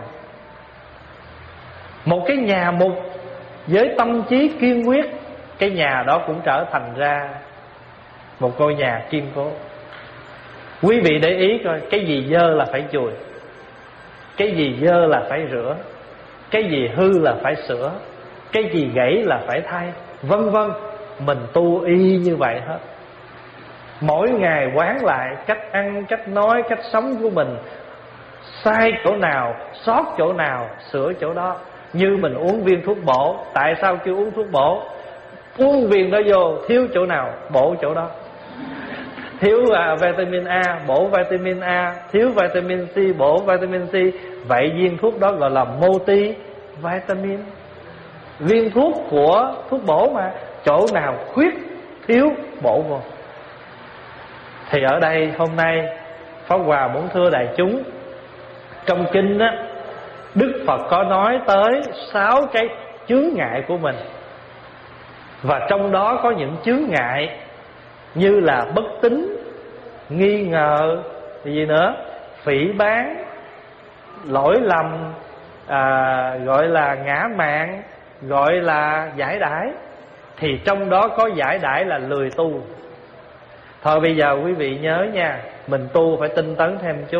Một cái nhà mục với tâm trí kiên quyết, cái nhà đó cũng trở thành ra một ngôi nhà kiên cố. Quý vị để ý coi, cái gì dơ là phải chùi, cái gì dơ là phải rửa, cái gì hư là phải sửa, cái gì gãy là phải thay, vân vân. Mình tu y như vậy hết. Mỗi ngày quán lại cách ăn, cách nói, cách sống của mình. Sai chỗ nào, sót chỗ nào, sửa chỗ đó. Như mình uống viên thuốc bổ. Tại sao kêu uống thuốc bổ? Uống viên đó vô, thiếu chỗ nào, bổ chỗ đó. Thiếu vitamin A, bổ vitamin A. Thiếu vitamin C, bổ vitamin C. Vậy viên thuốc đó gọi là multivitamin. Viên thuốc của thuốc bổ mà. Chỗ nào khuyết, thiếu, bổ vô. Thì ở đây hôm nay Pháp Hòa muốn thưa đại chúng, trong kinh á, Đức Phật có nói tới 6 cái chướng ngại của mình. Và trong đó có những chướng ngại như là bất tín, nghi ngờ, thì gì nữa, phỉ báng, lỗi lầm, gọi là ngã mạn, gọi là giải đãi. Thì trong đó có giải đãi là lười tu. Thôi bây giờ quý vị nhớ nha, mình tu phải tinh tấn thêm chút.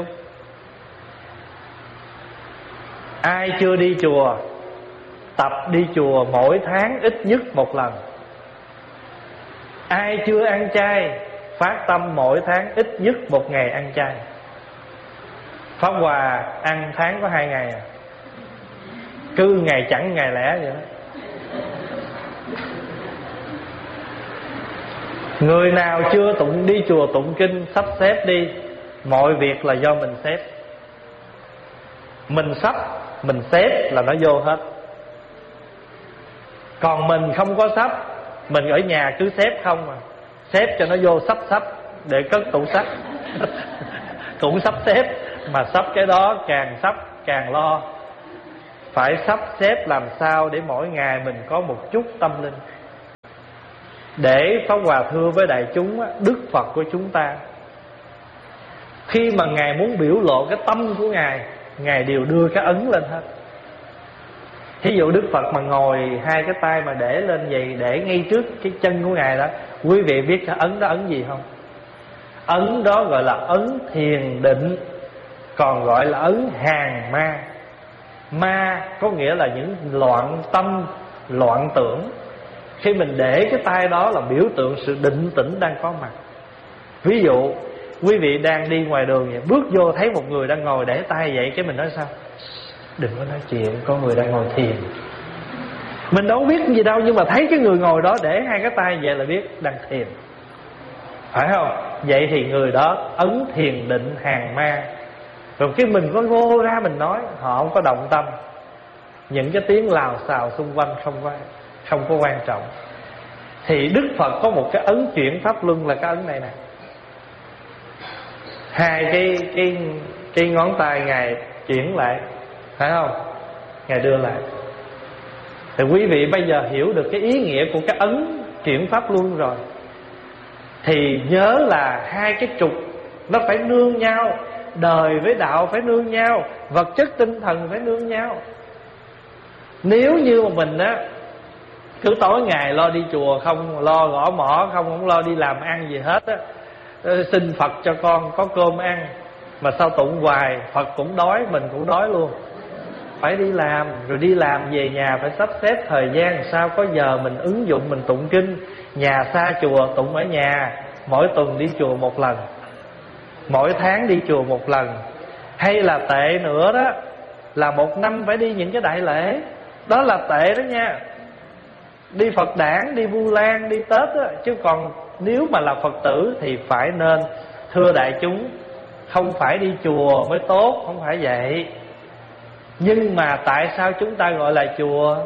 Ai chưa đi chùa, tập đi chùa mỗi tháng ít nhất một lần. Ai chưa ăn chay, phát tâm mỗi tháng ít nhất một ngày ăn chay. Pháp Hòa ăn tháng có 2 ngày à. Cứ ngày chẳng ngày lẻ vậy đó. Người nào chưa đi chùa tụng kinh, sắp xếp đi. Mọi việc là do mình xếp. Mình sắp, mình xếp là nó vô hết. Còn mình không có sắp, mình ở nhà cứ xếp không à. Xếp cho nó vô sắp để cất tủ sách. Cũng sắp xếp, mà sắp cái đó càng sắp càng lo. Phải sắp xếp làm sao để mỗi ngày mình có một chút tâm linh. Để Pháp Hòa thưa với đại chúng, Đức Phật của chúng ta, khi mà Ngài muốn biểu lộ cái tâm của Ngài đều đưa cái ấn lên hết. Thí dụ Đức Phật mà ngồi hai cái tay mà để lên vậy, để ngay trước cái chân của Ngài đó, quý vị biết cái ấn đó ấn gì không? Ấn đó gọi là ấn thiền định, còn gọi là ấn hàng ma. Ma có nghĩa là những loạn tâm, loạn tưởng. Khi mình để cái tay đó là biểu tượng sự định tĩnh đang có mặt. Ví dụ quý vị đang đi ngoài đường vậy, bước vô thấy một người đang ngồi để tay vậy, cái mình nói sao? Đừng có nói chuyện, có người đang ngồi thiền. Mình đâu biết gì đâu, nhưng mà thấy cái người ngồi đó để hai cái tay vậy là biết đang thiền, phải không? Vậy thì người đó ấn thiền định hàng ma. Rồi cái mình có vô ra mình nói, họ không có động tâm. Những cái tiếng lào xào xung quanh không có quan trọng. Thì Đức Phật có một cái ấn chuyển pháp luân là cái ấn này nè. Hai cái ngón tay Ngài chuyển lại, phải không? Ngài đưa lại. Thì quý vị bây giờ hiểu được cái ý nghĩa của cái ấn chuyển pháp luân rồi. Thì nhớ là hai cái trục nó phải nương nhau. Đời với đạo phải nương nhau, vật chất tinh thần phải nương nhau. Nếu như mà mình cứ tối ngày lo đi chùa không, lo gõ mõ không lo đi làm ăn gì hết á, xin Phật cho con có cơm ăn, mà sao tụng hoài, Phật cũng đói, mình cũng đói luôn. Phải đi làm, rồi đi làm về nhà phải sắp xếp thời gian sao có giờ mình ứng dụng mình tụng kinh. Nhà xa chùa tụng ở nhà, mỗi tuần đi chùa một lần, mỗi tháng đi chùa một lần. Hay là tệ nữa đó là một năm phải đi những cái đại lễ. Đó là tệ đó nha. Đi Phật đản, đi Vu Lan, đi Tết đó. Chứ còn nếu mà là Phật tử thì phải nên, thưa đại chúng, không phải đi chùa mới tốt, không phải vậy. Nhưng mà tại sao chúng ta gọi là chùa?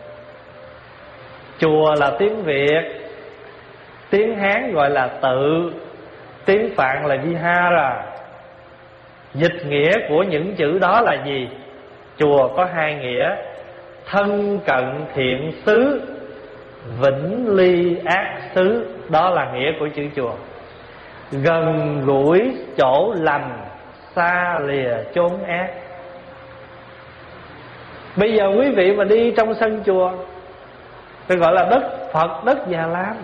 Chùa là tiếng Việt, tiếng Hán gọi là tự, tiếng Phạn là Vihara. Dịch nghĩa của những chữ đó là gì? Chùa có hai nghĩa: thân cận thiện xứ, vĩnh ly ác xứ. Đó là nghĩa của chữ chùa. Gần gũi chỗ lành, xa lìa chốn ác. Bây giờ quý vị mà đi trong sân chùa phải gọi là đất Phật, đất Già Lam.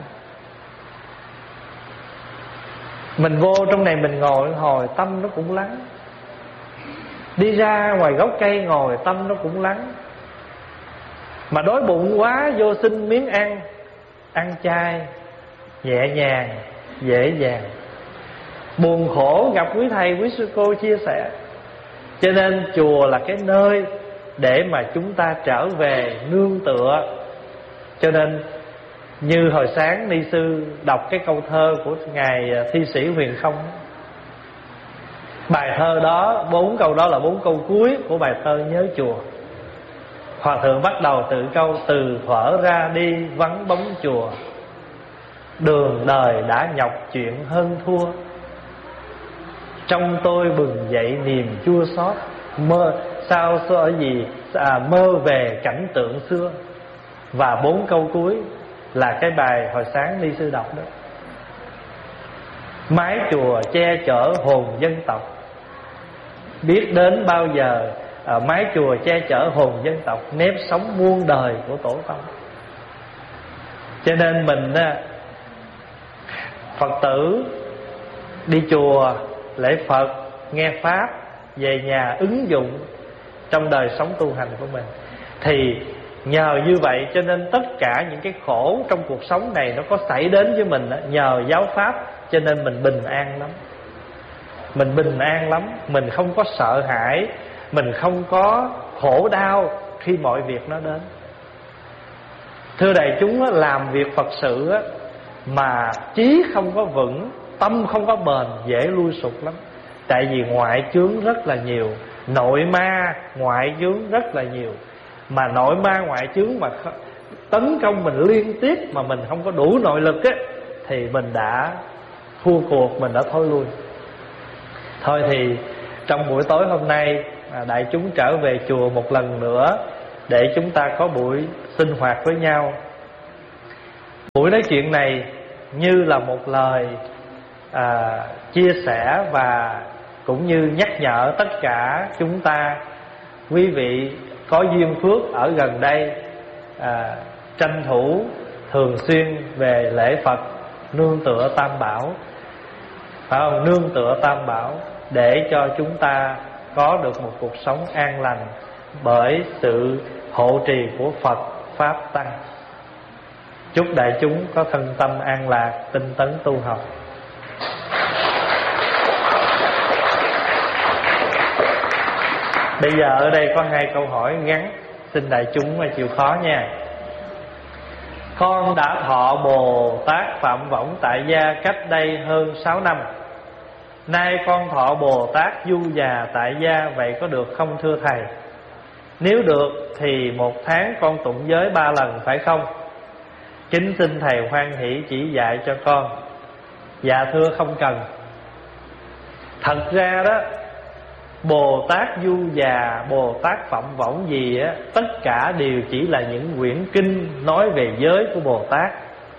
Mình vô trong này mình ngồi hồi tâm nó cũng lắng. Đi ra ngoài gốc cây ngồi tâm nó cũng lắng. Mà đói bụng quá vô xin miếng ăn, ăn chay, nhẹ nhàng, dễ dàng. Buồn khổ gặp quý thầy, quý sư cô chia sẻ. Cho nên chùa là cái nơi để mà chúng ta trở về nương tựa. Cho nên như hồi sáng ni sư đọc cái câu thơ của ngài thi sĩ Huyền Không. Bài thơ đó, 4 câu đó là 4 câu cuối của bài thơ Nhớ Chùa. Hòa thượng bắt đầu từ câu: từ thuở ra đi vắng bóng chùa, đường đời đã nhọc chuyện hơn thua. Trong tôi bừng dậy niềm chua xót, mơ sao ở gì mơ về cảnh tượng xưa. Và 4 câu cuối là cái bài hồi sáng ni sư đọc đó: mái chùa che chở hồn dân tộc, biết đến bao giờ mái chùa che chở hồn dân tộc, nếp sống muôn đời của tổ tông. Cho nên mình Phật tử đi chùa lễ Phật, nghe Pháp, về nhà ứng dụng trong đời sống tu hành của mình. Thì nhờ như vậy cho nên tất cả những cái khổ trong cuộc sống này nó có xảy đến với mình, nhờ giáo Pháp cho nên mình bình an lắm. Mình bình an lắm, mình không có sợ hãi, mình không có khổ đau khi mọi việc nó đến. Thưa đại chúng, làm việc Phật sự mà chí không có vững, tâm không có bền, dễ lui sụp lắm. Tại vì ngoại chướng rất là nhiều, nội ma ngoại chướng rất là nhiều. Mà nội ma ngoại chướng mà tấn công mình liên tiếp mà mình không có đủ nội lực thì mình đã thua cuộc, mình đã thối lui. Thôi thì trong buổi tối hôm nay đại chúng trở về chùa một lần nữa để chúng ta có buổi sinh hoạt với nhau. Buổi nói chuyện này như là một lời chia sẻ và cũng như nhắc nhở tất cả chúng ta, quý vị có duyên phước ở gần đây, tranh thủ thường xuyên về lễ Phật, nương tựa Tam Bảo, phải không? Nương tựa Tam Bảo để cho chúng ta có được một cuộc sống an lành bởi sự hộ trì của Phật Pháp Tăng. Chúc đại chúng có thân tâm an lạc, tinh tấn tu học. Bây giờ ở đây có 2 câu hỏi ngắn, xin đại chúng chịu khó nha. Con đã thọ Bồ Tát Phạm Võng tại gia cách đây hơn 6 năm. Nay con thọ Bồ Tát Du Già tại gia, vậy có được không thưa Thầy? Nếu được thì một tháng con tụng giới 3 lần phải không? Kính xin Thầy hoan hỷ chỉ dạy cho con. Dạ thưa không cần. Thật ra đó, Bồ Tát Du Già, Bồ Tát Phạm Võng gì á, tất cả đều chỉ là những quyển kinh nói về giới của Bồ Tát.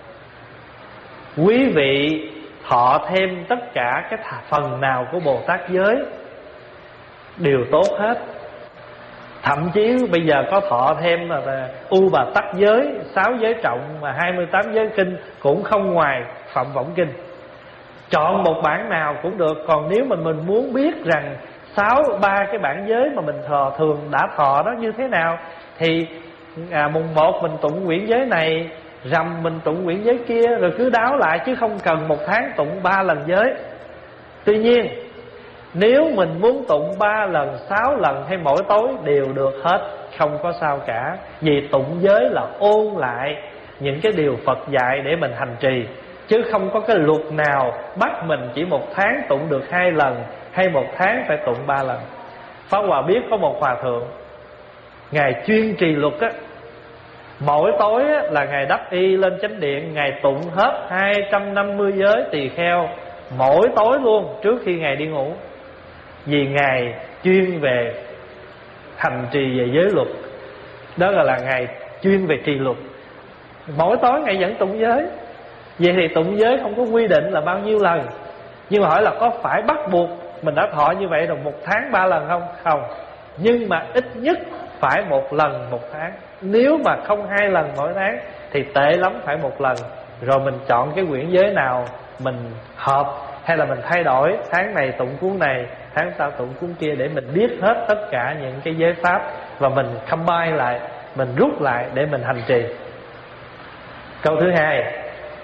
Quý vị thọ thêm tất cả cái phần nào của Bồ Tát giới đều tốt hết. Thậm chí bây giờ có thọ thêm là U Bà Tắc giới, 6 giới trọng mà 28 giới kinh cũng không ngoài Phạm Võng kinh. Chọn một bản nào cũng được. Còn nếu mình muốn biết rằng 3 cái bản giới mà mình thường đã thọ đó như thế nào, thì mùng 1 mình tụng quyển giới này, rằm mình tụng quyển giới kia, rồi cứ đáo lại, chứ không cần một tháng tụng 3 lần giới. Tuy nhiên nếu mình muốn tụng 3 lần, 6 lần hay mỗi tối đều được hết, không có sao cả. Vì tụng giới là ôn lại những cái điều Phật dạy để mình hành trì, chứ không có cái luật nào bắt mình chỉ một tháng tụng được 2 lần hay một tháng phải tụng 3 lần. Pháp Hòa biết có một hòa thượng, Ngài chuyên trì luật á, mỗi tối á, là Ngài đắp y lên chánh điện, Ngài tụng hết 250 giới tỳ kheo mỗi tối luôn trước khi Ngài đi ngủ. Vì Ngài chuyên về hành trì về giới luật. Đó là Ngài chuyên về trì luật. Mỗi tối Ngài vẫn tụng giới. Vậy thì tụng giới không có quy định là bao nhiêu lần. Nhưng mà hỏi là có phải bắt buộc mình đã thọ như vậy rồi một tháng 3 lần không? Không. Nhưng mà ít nhất phải 1 lần một tháng. Nếu mà không 2 lần mỗi tháng thì tệ lắm phải 1 lần. Rồi mình chọn cái quyển giới nào mình hợp, hay là mình thay đổi, tháng này tụng cuốn này, tháng sau tụng cuốn kia, để mình biết hết tất cả những cái giới pháp và mình combine lại, mình rút lại để mình hành trì. Câu thứ 2,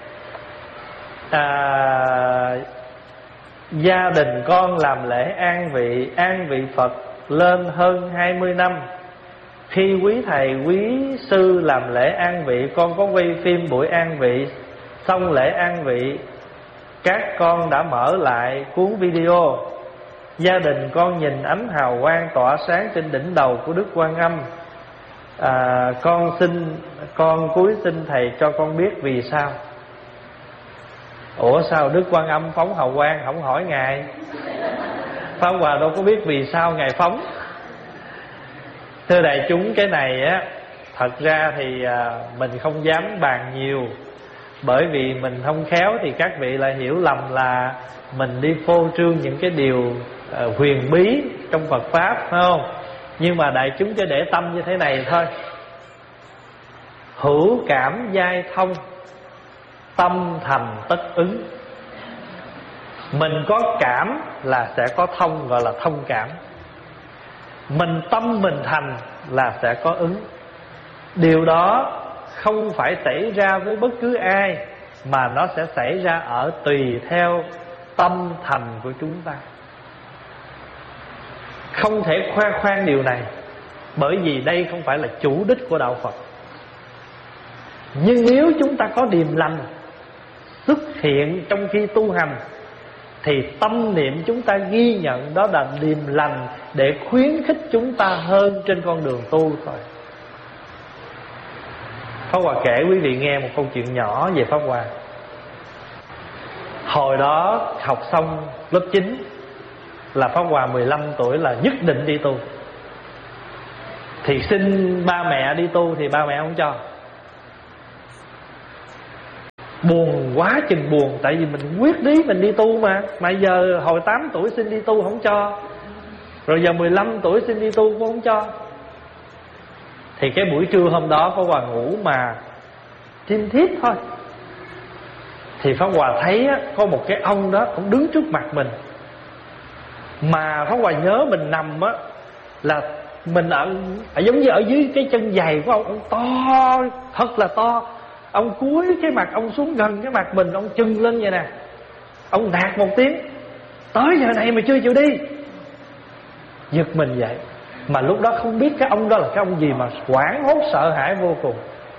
gia đình con làm lễ an vị Phật lên hơn 20 năm. Khi quý thầy quý sư làm lễ an vị, con có quay phim buổi an vị. Xong lễ an vị, các con đã mở lại cuốn video. Gia đình con nhìn ánh hào quang tỏa sáng trên đỉnh đầu của Đức Quan Âm. Con cúi xin thầy cho con biết vì sao. Ủa sao Đức Quan Âm phóng hào quang không hỏi Ngài? Pháp Hòa đâu có biết vì sao Ngài phóng. Thưa đại chúng, cái này á, thật ra thì mình không dám bàn nhiều, bởi vì mình không khéo thì các vị lại hiểu lầm là mình đi phô trương những cái điều huyền bí trong Phật Pháp, phải không? Nhưng mà đại chúng cho để tâm như thế này thôi. Hữu cảm giai thông, tâm thành tất ứng. Mình có cảm là sẽ có thông, gọi là thông cảm. Mình tâm mình thành là sẽ có ứng. Điều đó không phải xảy ra với bất cứ ai, mà nó sẽ xảy ra ở tùy theo tâm thành của chúng ta. Không thể khoe khoang điều này, bởi vì đây không phải là chủ đích của đạo Phật. Nhưng nếu chúng ta có điềm lành xuất hiện trong khi tu hành, thì tâm niệm chúng ta ghi nhận đó là điềm lành để khuyến khích chúng ta hơn trên con đường tu thôi. Pháp Hòa kể quý vị nghe một câu chuyện nhỏ về Pháp Hòa. Hồi đó học xong lớp 9 là Pháp Hòa 15 tuổi là nhất định đi tu. Thì xin ba mẹ đi tu thì ba mẹ không cho. Buồn quá chừng buồn. Tại vì mình quyết ý mình đi tu mà giờ hồi 8 tuổi xin đi tu không cho, rồi giờ 15 tuổi xin đi tu cũng không cho. Thì cái buổi trưa hôm đó Pháp Hòa ngủ mà thiêm thiếp thôi. Thì Pháp Hòa thấy á, có một cái ông đó cũng đứng trước mặt mình. Mà Pháp Hòa nhớ mình nằm á, là mình ở giống như ở dưới cái chân giày của ông to, thật là to. Ông cúi cái mặt ông xuống gần cái mặt mình, ông chừng lên vậy nè. Ông nạt một tiếng: tới giờ này mà chưa chịu đi. Giật mình vậy. Mà lúc đó không biết cái ông đó là cái ông gì, mà hoảng hốt sợ hãi vô cùng.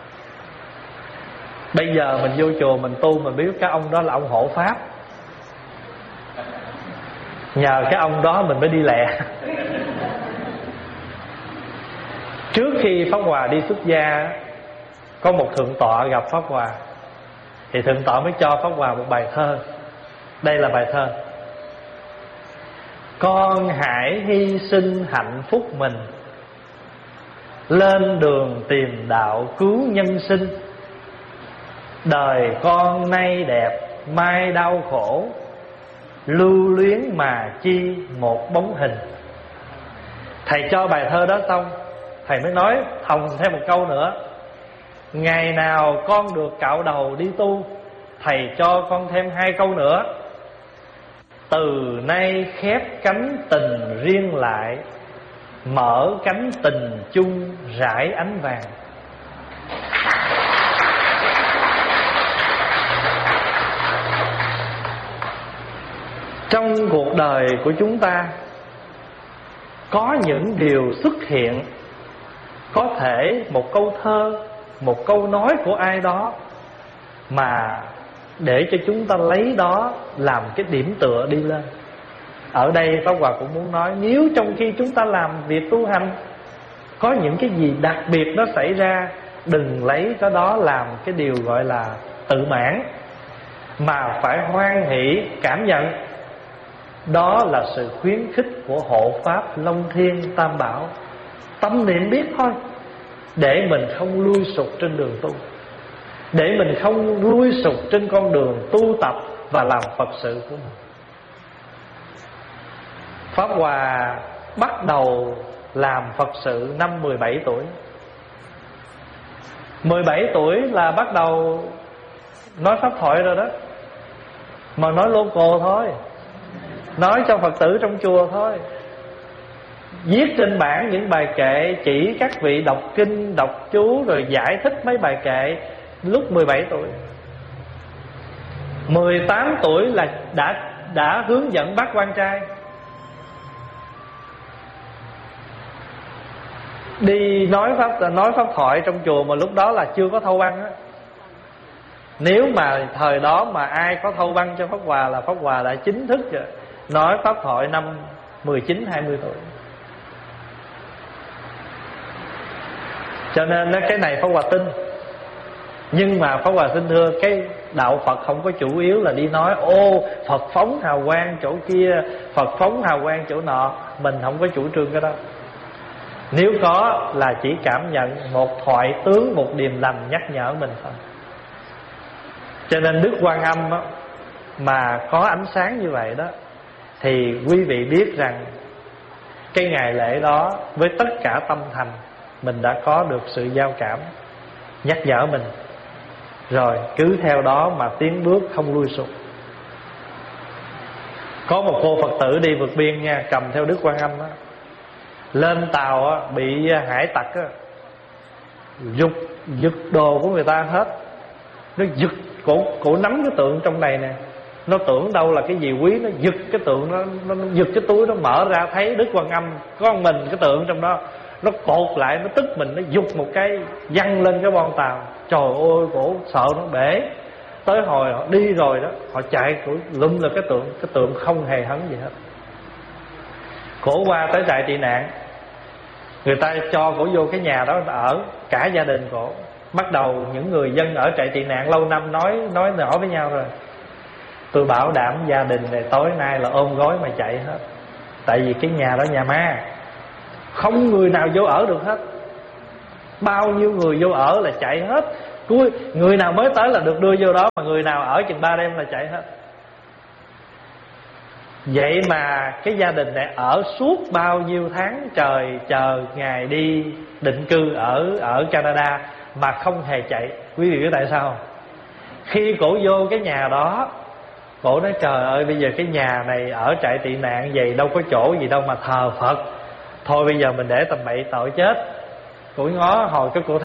Bây giờ mình vô chùa mình tu, mình biết cái ông đó là ông hộ pháp. Nhờ cái ông đó mình mới đi lẹ. Trước khi Pháp Hòa đi xuất gia, có một thượng tọa gặp Pháp Hòa. Thì thượng tọa mới cho Pháp Hòa một bài thơ. Đây là bài thơ: con hãy hy sinh hạnh phúc mình, lên đường tìm đạo cứu nhân sinh. Đời con nay đẹp mai đau khổ, lưu luyến mà chi một bóng hình. Thầy cho bài thơ đó xong, thầy mới nói thòng thêm một câu nữa: ngày nào con được cạo đầu đi tu, thầy cho con thêm 2 câu nữa: từ nay khép cánh tình riêng lại, mở cánh tình chung rải ánh vàng. Trong cuộc đời của chúng ta có những điều xuất hiện, có thể một câu thơ, một câu nói của ai đó, mà để cho chúng ta lấy đó làm cái điểm tựa đi lên. Ở đây Pháp Hòa cũng muốn nói, nếu trong khi chúng ta làm việc tu hành có những cái gì đặc biệt nó xảy ra, đừng lấy cái đó làm cái điều gọi là tự mãn, mà phải hoan hỷ cảm nhận đó là sự khuyến khích của hộ pháp Long Thiên Tam Bảo. Tâm niệm biết thôi, để mình không lui sụt trên đường tu, để mình không lui sụt trên con đường tu tập và làm Phật sự của mình. Pháp Hòa bắt đầu làm Phật sự năm 17 tuổi. 17 tuổi là bắt đầu nói pháp thoại rồi đó. Mà nói local thôi, nói cho Phật tử trong chùa thôi. Viết trên bảng những bài kệ, chỉ các vị đọc kinh, đọc chú, rồi giải thích mấy bài kệ lúc 17 tuổi. 18 tuổi là đã hướng dẫn bác quan trai đi nói pháp thoại trong chùa, mà lúc đó là chưa có thâu băng á. Nếu mà thời đó mà ai có thâu băng cho Pháp Hòa là Pháp Hòa đã chính thức rồi, nói pháp thoại năm 19-20 tuổi. Cho nên cái này Pháp Hòa tin. Nhưng mà Pháp Hòa xin thưa, cái đạo Phật không có chủ yếu là đi nói ô Phật phóng hào quang chỗ kia, Phật phóng hào quang chỗ nọ. Mình không có chủ trương cái đó. Nếu có là chỉ cảm nhận một thoại tướng, một điềm lành nhắc nhở mình thôi. Cho nên Đức Quan Âm đó, mà có ánh sáng như vậy đó, thì quý vị biết rằng cái ngày lễ đó với tất cả tâm thành mình đã có được sự giao cảm nhắc nhở mình, rồi cứ theo đó mà tiến bước không lui sụt. Có một cô Phật tử đi vượt biên nha, cầm theo Đức Quan Âm đó, lên tàu á, bị hải tặc á giật đồ của người ta hết. Nó giật cổ nắm cái tượng trong này nè, nó tưởng đâu là cái gì quý, nó giật cái tượng, nó giật cái túi, nó mở ra thấy Đức Quan Âm có mình cái tượng trong đó. Nó cột lại, nó tức mình, nó giục một cái văng lên cái bon tàu. Trời ơi, cổ sợ nó bể. Tới hồi họ đi rồi đó, họ chạy cổ lùm là cái tượng không hề hấn gì hết. Cổ qua tới trại tị nạn, người ta cho cổ vô cái nhà đó ở, cả gia đình cổ. Bắt đầu những người dân ở trại tị nạn lâu năm nói nhỏ với nhau rồi: tôi bảo đảm gia đình này tối nay là ôm gối mà chạy hết. Tại vì cái nhà đó nhà ma, không người nào vô ở được hết. bao nhiêu người vô ở là chạy hết. Người nào mới tới là được đưa vô đó, mà người nào ở chừng 3 đêm là chạy hết. Vậy mà cái gia đình này ở suốt bao nhiêu tháng trời chờ ngày đi định cư ở Canada mà không hề chạy. Quý vị biết tại sao không? Khi cổ vô cái nhà đó, cổ nói trời ơi, bây giờ cái nhà này ở trại tị nạn vậy, đâu có chỗ gì đâu mà thờ Phật. Thôi bây giờ mình để tầm bậy tội chết. Cổ ngó hồi cái cổ